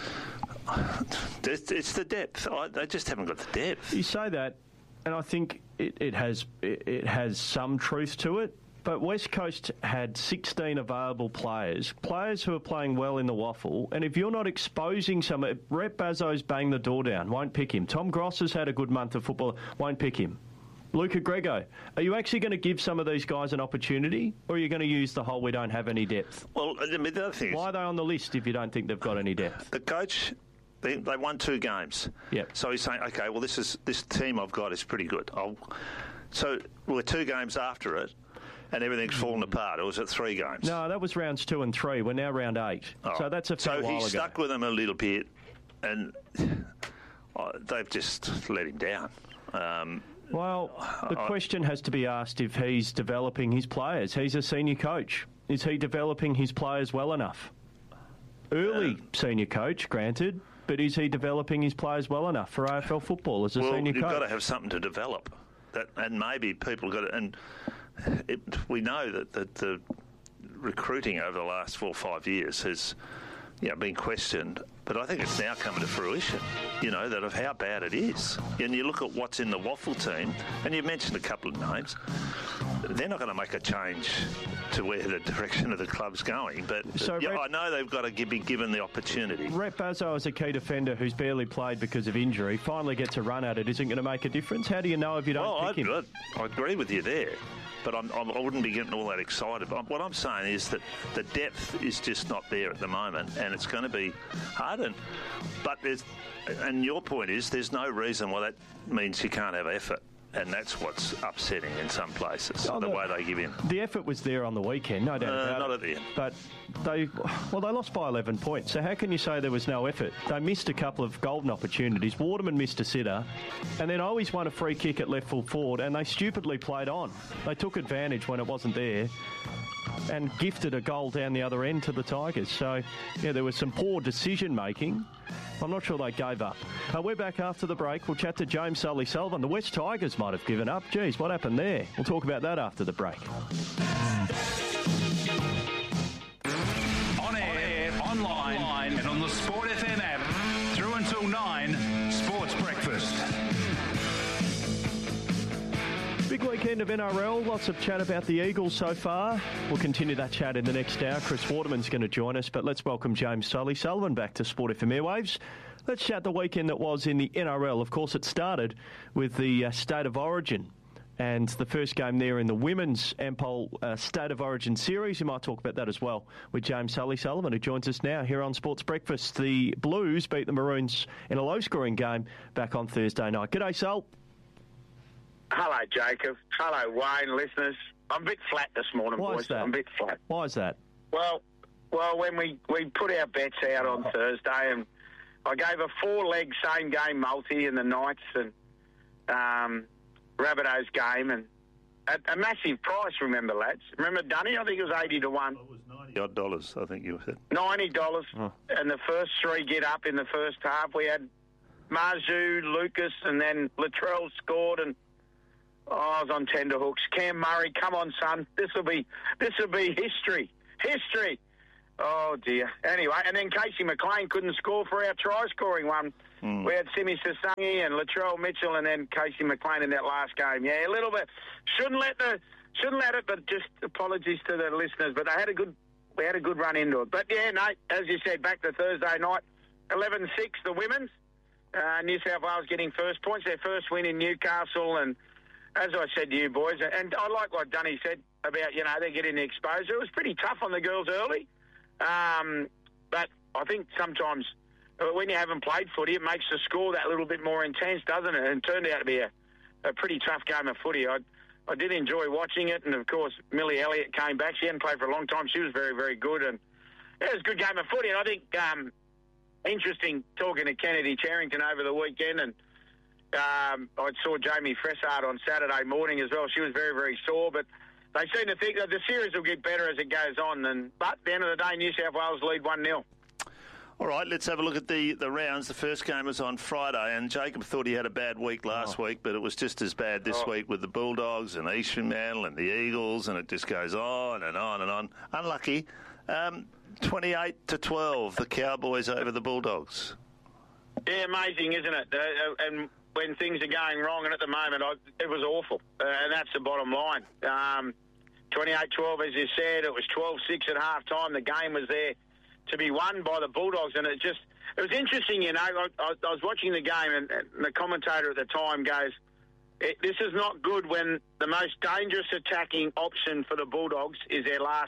It's, it's the depth. I, they just haven't got the depth.
You say that, and I think it, it has it, it has some truth to it. But West Coast had sixteen available players, players who are playing well in the waffle. And if you're not exposing some, Rhett Bazzo's banged the door down, won't pick him. Tom Gross has had a good month of football, won't pick him. Luca Grego, are you actually going to give some of these guys an opportunity, or are you going to use the whole we don't have any depth?
Well, I mean, the other thing is,
why are they on the list if you don't think they've got any depth?
The coach... They, they won two games.
Yep.
So he's saying, okay, well, this is this team I've got is pretty good. I'll, so we're two games after it, and everything's fallen apart. Or was it three games?
No, that was rounds two and three. We're now round eight. Oh. So that's a fair
so
while ago.
So he stuck with them a little bit, and oh, they've just let him down. Um,
well, the I, question has to be asked if he's developing his players. He's a senior coach. Is he developing his players well enough? Early um, senior coach, granted. But is he developing his players well enough for A F L football as a
well,
senior coach?
You've got to have something to develop. That, and maybe people got to... And it, we know that, that the recruiting over the last four or five years has you know, been questioned, but I think it's now coming to fruition, you know, that of how bad it is. And you look at what's in the Waffle team, and you mentioned a couple of names, they're not going to make a change to where the direction of the club's going. But so yeah, Rhett, I know they've got to be given the opportunity.
Rhett Bazzo is a key defender who's barely played because of injury. Finally gets a run at it. Isn't going to make a difference? How do you know if you don't
well,
pick
I,
him?
I, I agree with you there. But I'm, I'm, I wouldn't be getting all that excited. But what I'm saying is that the depth is just not there at the moment, and it's going to be hard. And, but there's, and your point is there's no reason why that means you can't have effort. And that's what's upsetting in some places, oh, the, the way they give in.
The effort was there on the weekend, no doubt
uh,
about
not
it.
Not at the end.
But they, well, they lost by eleven points. So how can you say there was no effort? They missed a couple of golden opportunities. Waterman missed a sitter. And then always won a free kick at left full forward. And they stupidly played on. They took advantage when it wasn't there and gifted a goal down the other end to the Tigers. So, yeah, there was some poor decision-making. I'm not sure they gave up. Uh, we're back after the break. We'll chat to James Sully Sullivan. The West Tigers might have given up. Geez, what happened there? We'll talk about that after the break.
On air, on air online, online, and on the Sport F M app. Through until nine, Sports Breakfast.
Big weekend of N R L. Lots of chat about the Eagles so far. We'll continue that chat in the next hour. Chris Waterman's going to join us, but let's welcome James Sully Sullivan back to Sport F M Airwaves. Let's chat the weekend that was in the N R L. Of course, it started with the uh, State of Origin and the first game there in the Women's Ampol uh, State of Origin Series. We might talk about that as well with James Sully-Sullivan, who joins us now here on Sports Breakfast. The Blues beat the Maroons in a low-scoring game back on Thursday night. G'day, Sul.
Hello, Jacob. Hello, Wayne, listeners. I'm a bit flat this morning,
Why
boys.
is that?
I'm a bit flat.
Why is that?
Well, well, when we, we put our bets out on Thursday, and I gave a four-leg same-game multi in the Knights and um, Rabbitohs game, and a, a massive price, remember, lads? Remember, Dunny? I think it was eighty to one.
It was ninety odd dollars, I think you said.
ninety dollars,
Oh.
and the first three get up in the first half. We had Marju, Lucas, and then Latrell scored, and oh, I was on tender hooks. Cam Murray, come on, son. This will be this will be history. History. Oh, dear. Anyway, and then Casey McLean couldn't score for our try-scoring one. Mm. We had Simi Sasangi and Latrell Mitchell and then Casey McLean in that last game. Yeah, a little bit. Shouldn't let the shouldn't let it, but just apologies to the listeners. But they had a good we had a good run into it. But, yeah, no, as you said, back to Thursday night, eleven six, the women's. Uh, New South Wales getting first points, their first win in Newcastle, and as I said to you boys, and I like what Dunny said about, you know, they're getting the exposure. It was pretty tough on the girls early, um, but I think sometimes when you haven't played footy, it makes the score that little bit more intense, doesn't it? And it turned out to be a, a pretty tough game of footy. I, I did enjoy watching it, and of course, Millie Elliott came back. She hadn't played for a long time. She was very, very good, and yeah, it was a good game of footy. And I think um, interesting talking to Kennedy Charrington over the weekend, and Um, I saw Jamie Fressard on Saturday morning as well. She was very, very sore, but they seem to think that the series will get better as it goes on. And but at the end of the day, New South Wales lead one nil.
All right, let's have a look at the, the rounds. The first game was on Friday, and Jacob thought he had a bad week last oh. week, but it was just as bad this oh. week with the Bulldogs and East Fremantle and the Eagles, and it just goes on and on and on. Unlucky. Um, twenty-eight to twelve, the Cowboys over the Bulldogs.
Yeah, amazing, isn't it? Uh, and when things are going wrong, and at the moment, I, it was awful. Uh, and that's the bottom line. Um, twenty-eight twelve, as you said, it was twelve six at half-time. The game was there to be won by the Bulldogs, and it just, it was interesting, you know. I, I, I was watching the game, and, and the commentator at the time goes, it, this is not good when the most dangerous attacking option for the Bulldogs is their last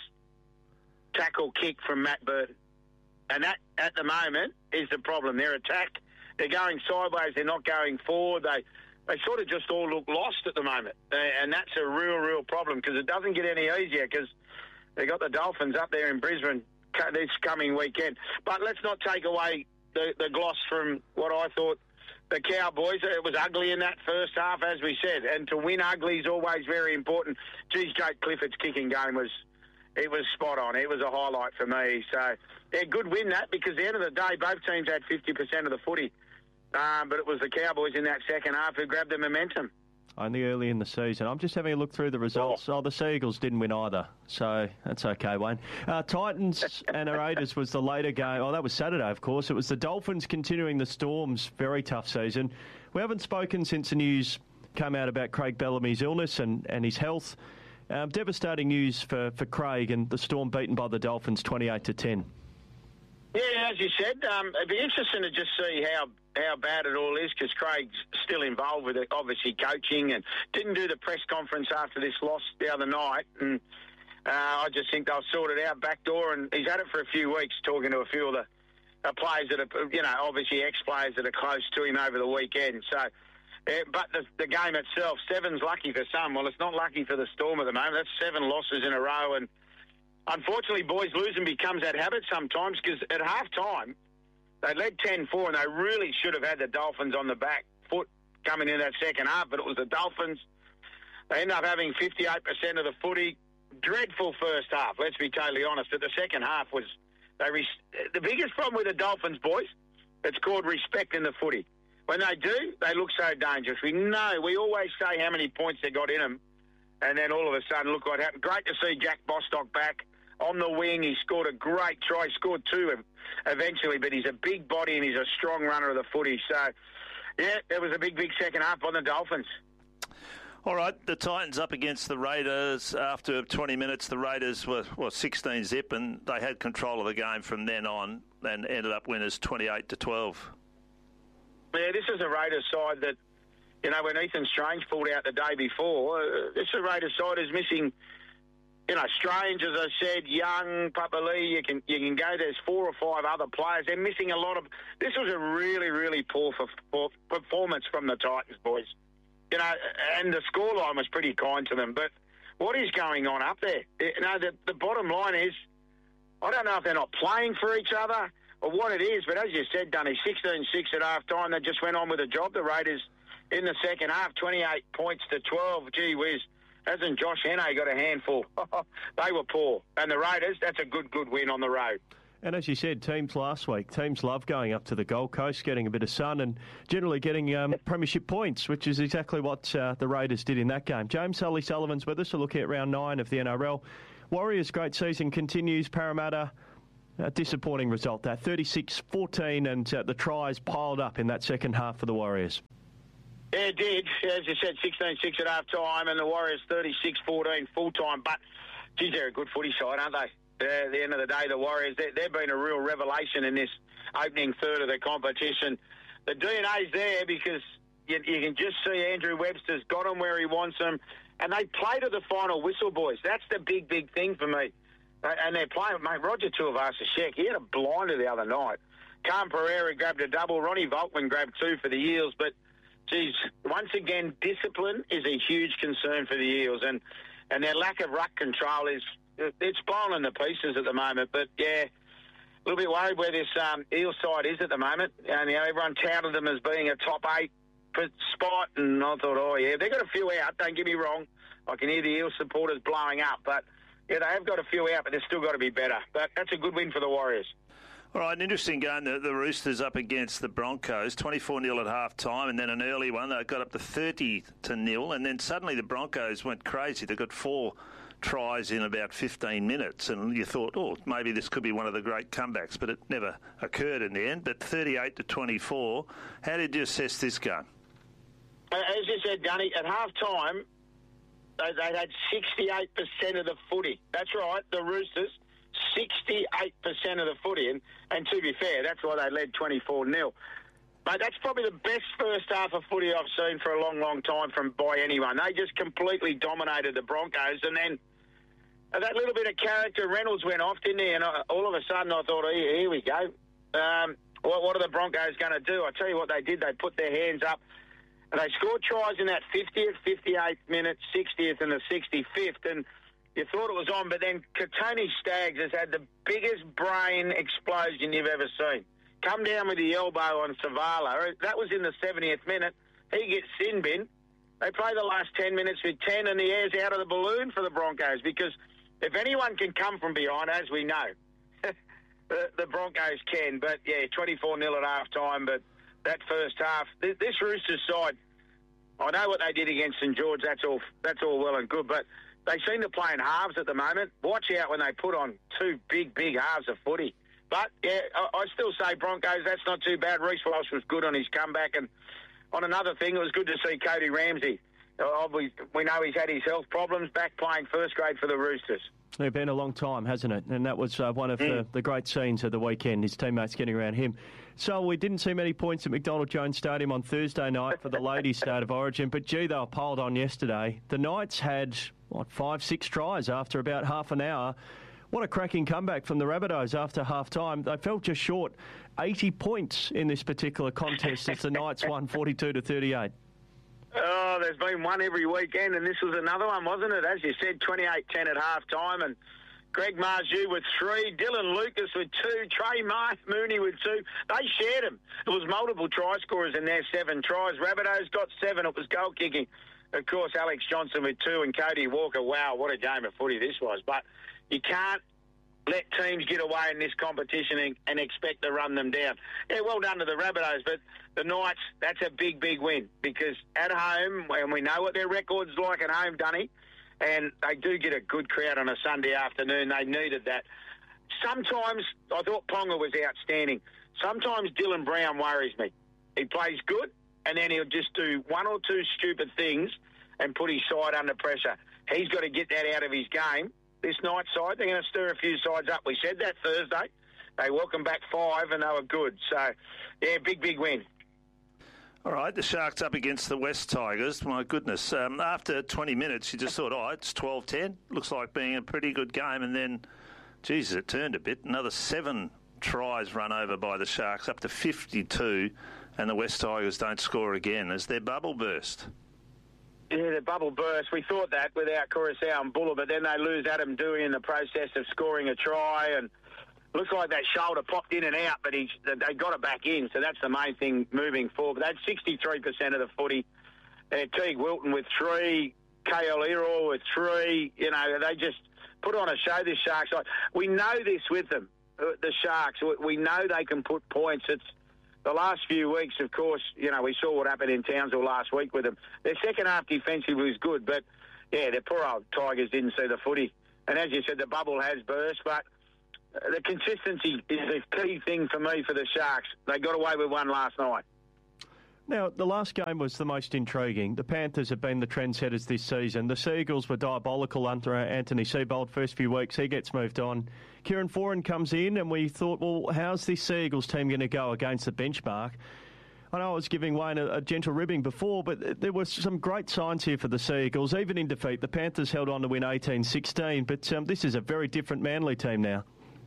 tackle kick from Matt Burton. And that, at the moment, is the problem. Their attack, they're going sideways, they're not going forward. They they sort of just all look lost at the moment. And that's a real, real problem because it doesn't get any easier because they've got the Dolphins up there in Brisbane this coming weekend. But let's not take away the, the gloss from what I thought the Cowboys. It was ugly in that first half, as we said. And to win ugly is always very important. Geez, Jake Clifford's kicking game was... It was spot on. It was a highlight for me. So, yeah, good win that because at the end of the day, both teams had fifty percent of the footy. Um, but it was the Cowboys in that second half who grabbed the momentum.
Only early in the season. I'm just having a look through the results. Oh, oh the Seagulls didn't win either. So, that's okay, Wayne. Uh, Titans and the Raiders was the later game. Oh, that was Saturday, of course. It was the Dolphins continuing the Storm's very tough season. We haven't spoken since the news came out about Craig Bellamy's illness and, and his health. Um, devastating news for, for Craig and the Storm beaten by the Dolphins twenty-eight to ten.
Yeah, as you said, um, it'd be interesting to just see how how bad it all is because Craig's still involved with it, obviously coaching, and didn't do the press conference after this loss the other night. And uh, I just think they'll sort it out back door. And he's had it for a few weeks, talking to a few of the uh, players that are, you know, obviously ex-players that are close to him over the weekend. So. Yeah, but the, the game itself, seven's lucky for some. Well, it's not lucky for the Storm at the moment. That's seven losses in a row. And unfortunately, boys, losing becomes that habit sometimes because at half-time, they led ten four and they really should have had the Dolphins on the back foot coming in that second half, but it was the Dolphins. They ended up having fifty-eight percent of the footy. Dreadful first half, let's be totally honest. But the second half was... they res- the biggest problem with the Dolphins, boys, it's called respect in the footy. When they do, they look so dangerous. We know, we always say how many points they got in them, and then all of a sudden, look what happened. Great to see Jack Bostock back on the wing. He scored a great try, scored two eventually, but he's a big body and he's a strong runner of the footy. So, yeah, it was a big, big second half on the Dolphins.
All right, the Titans up against the Raiders. After twenty minutes, the Raiders were, well, sixteen zip, and they had control of the game from then on and ended up winners twenty-eight to twelve.
Yeah, this is a Raiders side that You know, when Ethan Strange pulled out the day before, uh, this Raiders side is missing, you know, Strange, as I said, Young, Papali, you can you can go, there's four or five other players. They're missing a lot of... This was a really, really poor for, for performance from the Titans, boys. You know, and the scoreline was pretty kind to them. But what is going on up there? You know, the, the bottom line is, I don't know if they're not playing for each other or what it is, but as you said, Dunny, sixteen six at half-time, they just went on with the job. The Raiders, in the second half, twenty-eight points to twelve. Gee whiz, hasn't Josh Henne got a handful? They were poor. And the Raiders, that's a good, good win on the road.
And as you said, teams last week, teams love going up to the Gold Coast, getting a bit of sun and generally getting um, premiership points, which is exactly what uh, the Raiders did in that game. James Sully Sullivan's with us to look at round nine of the N R L. Warriors' great season continues. Parramatta, a disappointing result that thirty-six fourteen, and uh, the tries piled up in that second half for the Warriors.
Yeah, it did. As you said, sixteen six at half-time, and the Warriors thirty-six fourteen full-time. But, geez, they're a good footy side, aren't they? At the end of the day, the Warriors, they've been a real revelation in this opening third of the competition. The D N A's there because you, you can just see Andrew Webster's got them where he wants them, and they play to the final whistle, boys. That's the big, big thing for me. And they're playing, mate, Roger Tuivasa-Sheck, he had a blinder the other night. Cam Pereira grabbed a double. Ronnie Volkman grabbed two for the Eels. But, geez, once again, discipline is a huge concern for the Eels. And, and their lack of ruck control is... It's blowing to pieces at the moment, but yeah, a little bit worried where this um, Eel side is at the moment. And you know, everyone touted them as being a top eight spot, and I thought, oh yeah, they've got a few out. Don't get me wrong, I can hear the Eel supporters blowing up, but yeah, they have got a few out, but they've still got to be better. But that's a good win for the Warriors.
All right, an interesting game. The, the Roosters up against the Broncos, twenty-four nil at half time, and then an early one. They got up to thirty to nil, and then suddenly the Broncos went crazy. They got four tries in about fifteen minutes, and you thought, oh, maybe this could be one of the great comebacks, but it never occurred in the end. But thirty-eight to twenty-four, how did you assess this game?
As you said, Gunny, at half-time, they, they had sixty-eight percent of the footy. That's right, the Roosters, sixty-eight percent of the footy, and, and to be fair, that's why they led twenty-four nil. Mate, that's probably the best first half of footy I've seen for a long, long time from by anyone. They just completely dominated the Broncos, and then that little bit of character, Reynolds went off, didn't he? And all of a sudden I thought, here, here we go. Um, what, what are the Broncos going to do? I tell you what they did. They put their hands up, and they scored tries in that fiftieth, fifty-eighth minute, sixtieth and the sixty-fifth, and you thought it was on, but then Katoni Staggs has had the biggest brain explosion you've ever seen. Come down with the elbow on Savala. That was in the seventieth minute. He gets sin bin. They play the last ten minutes with ten, and the air's out of the balloon for the Broncos, because if anyone can come from behind, as we know, the, the Broncos can. But, yeah, twenty-four nil at half-time, but that first half, this, this Roosters side, I know what they did against St George. That's all, that's all well and good, but they seem to play in halves at the moment. Watch out when they put on two big, big halves of footy. But, yeah, I, I still say Broncos, that's not too bad. Reece Walsh was good on his comeback. And on another thing, it was good to see Cody Ramsey. Uh, we, we know he's had his health problems, back playing first grade for the Roosters.
It's been a long time, hasn't it? And that was uh, one of mm. the, the great scenes of the weekend, his teammates getting around him. So we didn't see many points at McDonald Jones Stadium on Thursday night for the ladies' State of Origin, but, gee, they were piled on yesterday. The Knights had, what, five, six tries after about half an hour. What a cracking comeback from the Rabbitohs after half-time. They fell just short eighty points in this particular contest as the Knights won forty-two to thirty-eight.
Oh, there's been one every weekend, and this was another one, wasn't it? As you said, twenty-eight ten at half-time, and Greg Marju with three, Dylan Lucas with two, Trey Mooney with two. They shared them. There was multiple try scorers in their seven tries. Rabbitohs got seven. It was goal kicking. Of course, Alex Johnson with two and Cody Walker. Wow, what a game of footy this was. But you can't let teams get away in this competition and, and expect to run them down. Yeah, well done to the Rabbitohs, but the Knights, that's a big, big win, because at home, and we know what their record's like at home, Dunny, and they do get a good crowd on a Sunday afternoon. They needed that. Sometimes, I thought Ponga was outstanding. Sometimes Dylan Brown worries me. He plays good, and then he'll just do one or two stupid things and put his side under pressure. He's got to get that out of his game. This night side, they're going to stir a few sides up. We said that Thursday. They welcomed back five, and they were good. So, yeah, big, big win.
All right, the Sharks up against the West Tigers. My goodness. Um, after twenty minutes, you just thought, oh, it's twelve ten. Looks like being a pretty good game. And then, Jesus, it turned a bit. Another seven tries run over by the Sharks, up to fifty-two, and the West Tigers don't score again. As their bubble burst?
Yeah, the bubble burst. We thought that without Coruscant and Buller, but then they lose Adam Dewey in the process of scoring a try, and looks like that shoulder popped in and out, but he, they got it back in, so that's the main thing moving forward. But they had sixty-three percent of the footy. Uh, Teague Wilton with three, K L Ero with three. You know, they just put on a show, this Sharks side. We know this with them, the Sharks. We know they can put points. It's the last few weeks, of course, you know, we saw what happened in Townsville last week with them. Their second half defensive was good, but, yeah, the poor old Tigers didn't see the footy. And as you said, the bubble has burst, but the consistency is the key thing for me for the Sharks. They got away with one last night.
Now, the last game was the most intriguing. The Panthers have been the trendsetters this season. The Seagulls were diabolical under Anthony Seibold first few weeks. He gets moved on. Kieran Foran comes in, and we thought, well, how's this Seagulls team going to go against the benchmark? I know I was giving Wayne a, a gentle ribbing before, but there were some great signs here for the Seagulls. Even in defeat, the Panthers held on to win eighteen sixteen, but um, this is a very different Manly team now.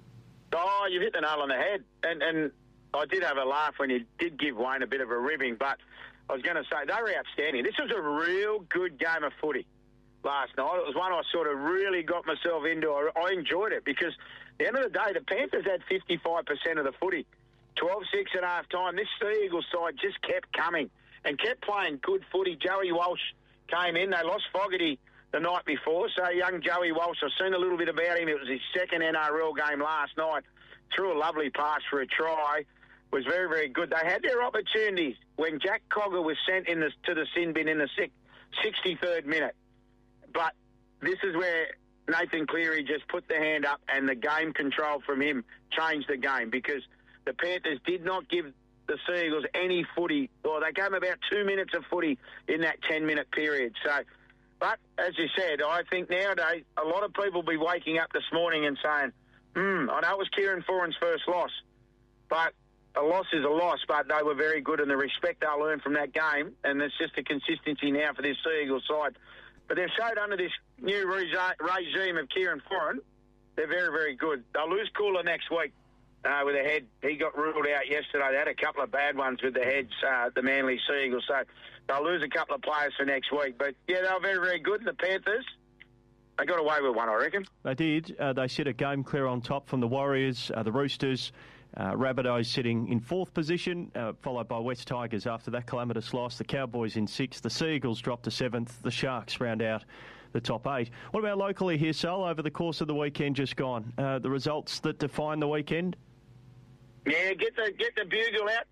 Oh, you hit the nail on the head. And, and I did have a laugh when you did give Wayne a bit of a ribbing, but I was going to say they were outstanding. This was a real good game of footy last night. It was one I sort of really got myself into. I, I enjoyed it because at the end of the day, the Panthers had fifty-five percent of the footy. twelve six at half time. This Eagles side just kept coming and kept playing good footy. Joey Walsh came in. They lost Fogarty the night before, so young Joey Walsh, I've seen a little bit about him. It was his second N R L game last night. Threw a lovely pass for a try. Was very, very good. They had their opportunities when Jack Cogger was sent in the, to the sin bin in the sixty-third minute. But this is where Nathan Cleary just put the hand up and the game control from him changed the game because the Panthers did not give the Seagulls any footy. Or they gave them about two minutes of footy in that ten-minute period. So, but as you said, I think nowadays a lot of people will be waking up this morning and saying, hmm, I know it was Kieran Foran's first loss, but a loss is a loss, but they were very good, and the respect they'll learn from that game, and it's just a consistency now for this Seagulls side. But they've showed under this new regime of Kieran Foran, they're very, very good. They'll lose Cooler next week uh, with a head. He got ruled out yesterday. They had a couple of bad ones with the heads, uh, the Manly Seagulls, so they'll lose a couple of players for next week. But, yeah, they were very, very good. The Panthers, they got away with one, I reckon.
They did. Uh, they sit a game clear on top from the Warriors, uh, the Roosters. Uh, Rabbitohs sitting in fourth position, uh, followed by West Tigers after that calamitous loss. The Cowboys in sixth. The Seagulls dropped to seventh. The Sharks round out the top eight. What about locally here, Sal, over the course of the weekend just gone? Uh, the results that define the weekend?
Yeah, get the get the bugle out.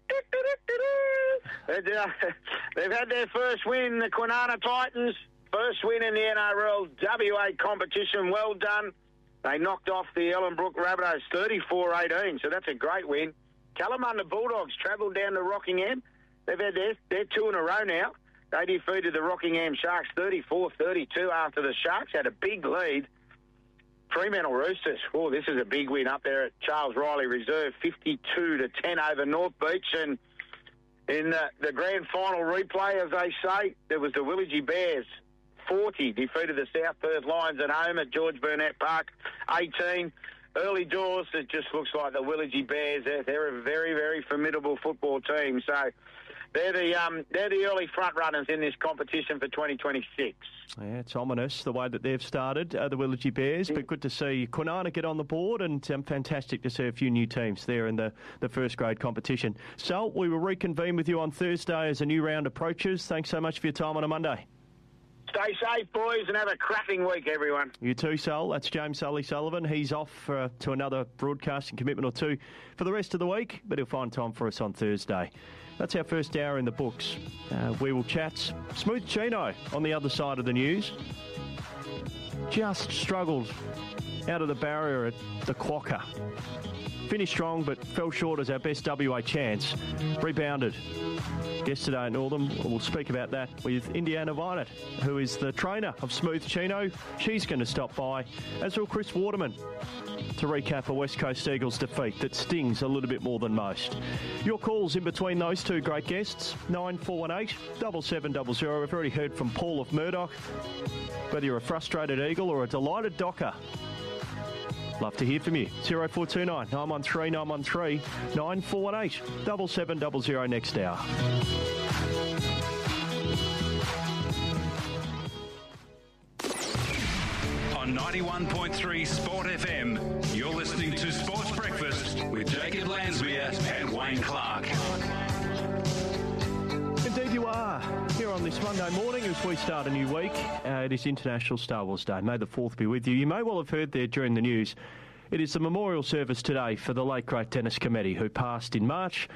They've had their first win, the Kwinana Titans. First win in the N R L W A competition. Well done. They knocked off the Ellenbrook Rabbitohs thirty-four eighteen, so that's a great win. Kalamunda Bulldogs travelled down to Rockingham. They've had their, their two in a row now. They defeated the Rockingham Sharks thirty-four thirty-two after the Sharks had a big lead. Fremantle Roosters, oh, this is a big win up there at Charles Riley Reserve, fifty-two to ten over North Beach. And in the, the grand final replay, as they say, there was the Willagee Bears. forty defeated the South Perth Lions at home at George Burnett Park. eighteen early doors. It just looks like the Willagee Bears. They're, they're a very, very formidable football team. So they're the um, they're the early front runners in this competition for twenty twenty-six.
Yeah, it's ominous the way that they've started, uh, the Willagee Bears. But good to see Kwinana get on the board, and um, fantastic to see a few new teams there in the, the first grade competition. So we will reconvene with you on Thursday as a new round approaches. Thanks so much for your time on a Monday.
Stay safe, boys, and have a cracking week, everyone.
You too, Sol. That's James Sully Sullivan. He's off uh, to another broadcasting commitment or two for the rest of the week, but he'll find time for us on Thursday. That's our first hour in the books. Uh, we will chat Smooth Chino on the other side of the news. Just struggled out of the barrier at the Quokka. Finished strong, but fell short as our best W A chance. Rebounded yesterday at Northam. We'll speak about that with Indiana Vinett, who is the trainer of Smooth Chino. She's going to stop by, as will Chris Waterman. to recap a West Coast Eagles defeat that stings a little bit more than most. Your calls in between those two great guests, nine four one eight, seven seven zero zero. We've already heard from Paul of Murdoch. Whether you're a frustrated Eagle or a delighted Docker, love to hear from you. zero four two nine, nine one three, nine one three, nine four one eight, seven seven zero zero next hour.
On ninety-one point three Sport F M, you're listening to Sports Breakfast with Jacob Lansmere and Wayne Clark.
Indeed you are. Here on this Monday morning as we start a new week, uh, it is International Star Wars Day. May the fourth be with you. You may well have heard there during the news, it is the memorial service today for the late great Dennis Cometti, who passed in March,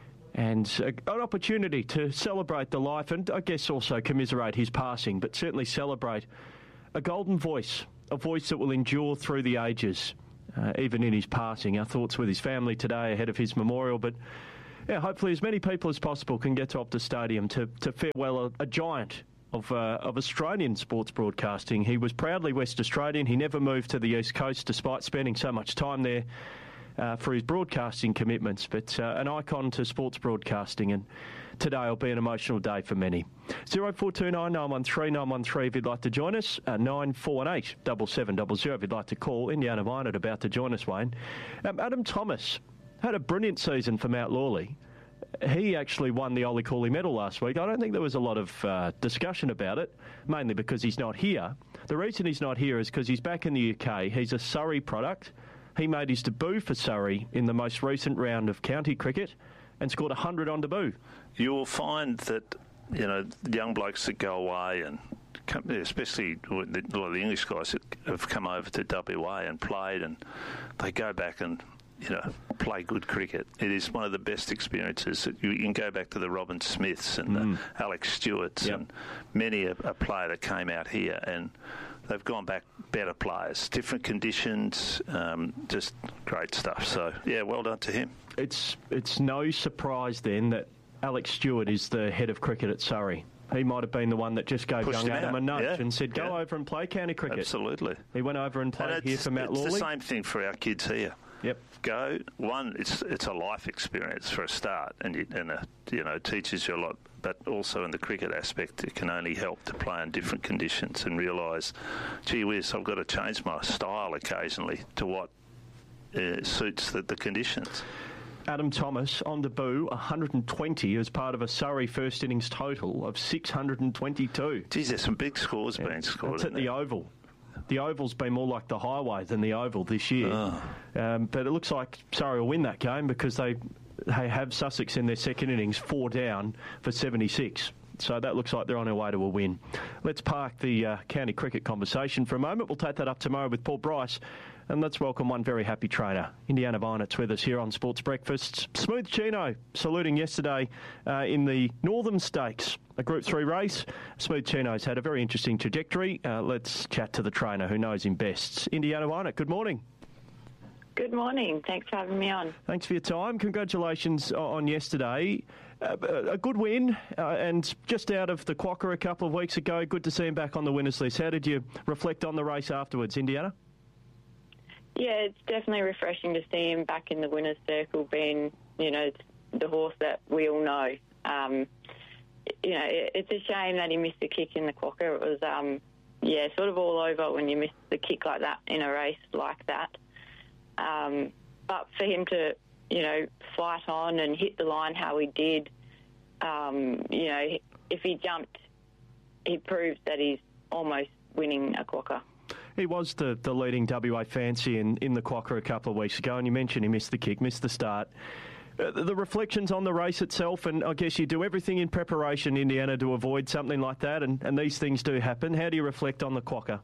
and a, an opportunity to celebrate the life and I guess also commiserate his passing, but certainly celebrate a golden voice, a voice that will endure through the ages, uh, even in his passing. Our thoughts with his family today ahead of his memorial, but yeah, hopefully as many people as possible can get to Optus Stadium to, to farewell a, a giant of, uh, of Australian sports broadcasting. He was proudly West Australian. He never moved to the East Coast despite spending so much time there uh, for his broadcasting commitments, but uh, an icon to sports broadcasting, and today will be an emotional day for many. zero four two nine, nine one three, nine one three if you'd like to join us. Uh, nine four one eight, seven seven zero zero if you'd like to call. Indiana Vinot about to join us, Wayne. Um, Adam Thomas had a brilliant season for Mount Lawley. He actually won the Ollie Cooley medal last week. I don't think there was a lot of uh, discussion about it, mainly because he's not here. The reason he's not here is because he's back in the U K. He's a Surrey product. He made his debut for Surrey in the most recent round of county cricket and scored one hundred on debut.
You'll find that, you know, young blokes that go away, and come, especially a lot of the English guys that have come over to W A and played, and they go back and, you know, play good cricket. It is one of the best experiences. You can go back to the Robin Smiths and mm. the Alex Stewarts, yep. and many a, a player that came out here, and they've gone back better players, different conditions, um, just great stuff. So, yeah, well done to him.
It's it's no surprise then that Alex Stewart is the head of cricket at Surrey. He might have been the one that just gave Pushed young Adam out. a nudge yeah. and said, go yeah. over and play county cricket.
Absolutely.
He went over and played and here for Mount Lawley.
It's the same thing for our kids here.
Yep.
Go. One, it's it's a life experience for a start, and it, and a, you know, teaches you a lot. But also in the cricket aspect, it can only help to play in different conditions and realise, gee whiz, I've got to change my style occasionally to what uh, suits the, the conditions.
Adam Thomas on debut, one hundred twenty as part of a Surrey first innings total of six hundred twenty-two.
Geez, there's some big scores yeah. being scored.
That's at the Oval. The Oval's been more like the Highway than the Oval this year. Oh. Um, but it looks like Surrey will win that game because they they have Sussex in their second innings, four down for seventy-six. So that looks like they're on their way to a win. Let's park the uh, county cricket conversation for a moment. We'll take that up tomorrow with Paul Bryce. And let's welcome one very happy trainer, Indiana Vinot's with us here on Sports Breakfast. Smooth Chino saluting yesterday uh, in the Northern Stakes, a Group three race. Smooth Chino's had a very interesting trajectory. Uh, let's chat to the trainer who knows him best. Indiana Vinot, good morning.
Good morning. Thanks for having me on.
Thanks for your time. Congratulations on yesterday. Uh, a good win, uh, and just out of the Quokka a couple of weeks ago. Good to see him back on the winners list. How did you reflect on the race afterwards, Indiana?
Yeah, it's definitely refreshing to see him back in the winner's circle, being, you know, the horse that we all know. Um, you know, it, it's a shame that he missed the kick in the Quokka. It was, um, yeah, sort of all over when you miss the kick like that in a race like that. Um, but for him to, you know, fight on and hit the line how he did, um, you know, if he jumped, he proves that he's almost winning a Quokka.
He was the, the leading W A fancy in, in the Quokka a couple of weeks ago, and you mentioned he missed the kick, missed the start. Uh, the, the reflections on the race itself, and I guess you do everything in preparation, Indiana, to avoid something like that, and, and these things do happen. How do you reflect on the Quokka?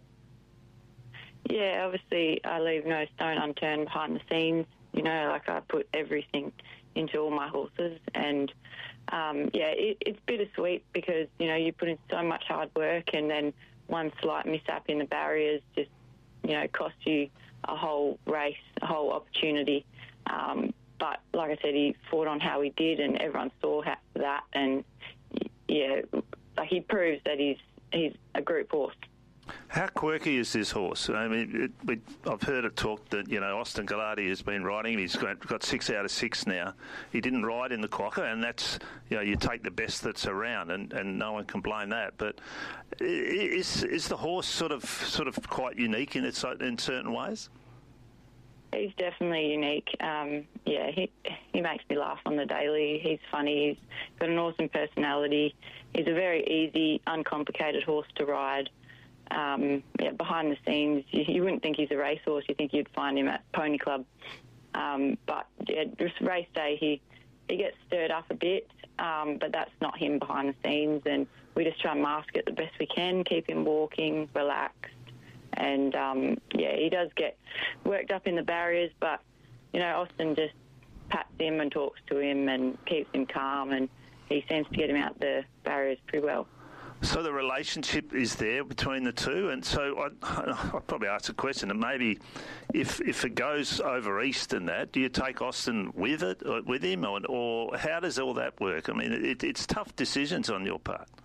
Yeah, obviously I leave no stone unturned behind the scenes. You know, like I put everything into all my horses, and um, yeah, it, it's bittersweet because, you know, you put in so much hard work, and then one slight mishap in the barriers just, you know, cost you a whole race, a whole opportunity. Um, but like I said, he fought on how he did, and everyone saw how, that. And yeah, like he proves that he's he's a group horse.
How quirky is this horse? I mean, it, we, I've heard it talked that, you know, Austin Gallardi has been riding him. He's got, got six out of six now. He didn't ride in the Quokka, and that's, you know, you take the best that's around, and, and no one can blame that. But is is the horse sort of sort of quite unique in its in certain ways?
He's definitely unique. Um, yeah, he he makes me laugh on the daily. He's funny. He's got an awesome personality. He's a very easy, uncomplicated horse to ride. Um, yeah, behind the scenes, you, you wouldn't think he's a racehorse. You think you'd find him at Pony Club. Um, but yeah, just race day, he he gets stirred up a bit, um, but that's not him behind the scenes. And we just try and mask it the best we can, keep him walking, relaxed. And, um, yeah, he does get worked up in the barriers, but, you know, Austin just pats him and talks to him and keeps him calm, and he seems to get him out the barriers pretty well.
So the relationship is there between the two, and so I, I'll probably ask a question, and maybe if if it goes over east and that, do you take Austin with it, or with him, or, or how does all that work? I mean, it, it's tough decisions on your part.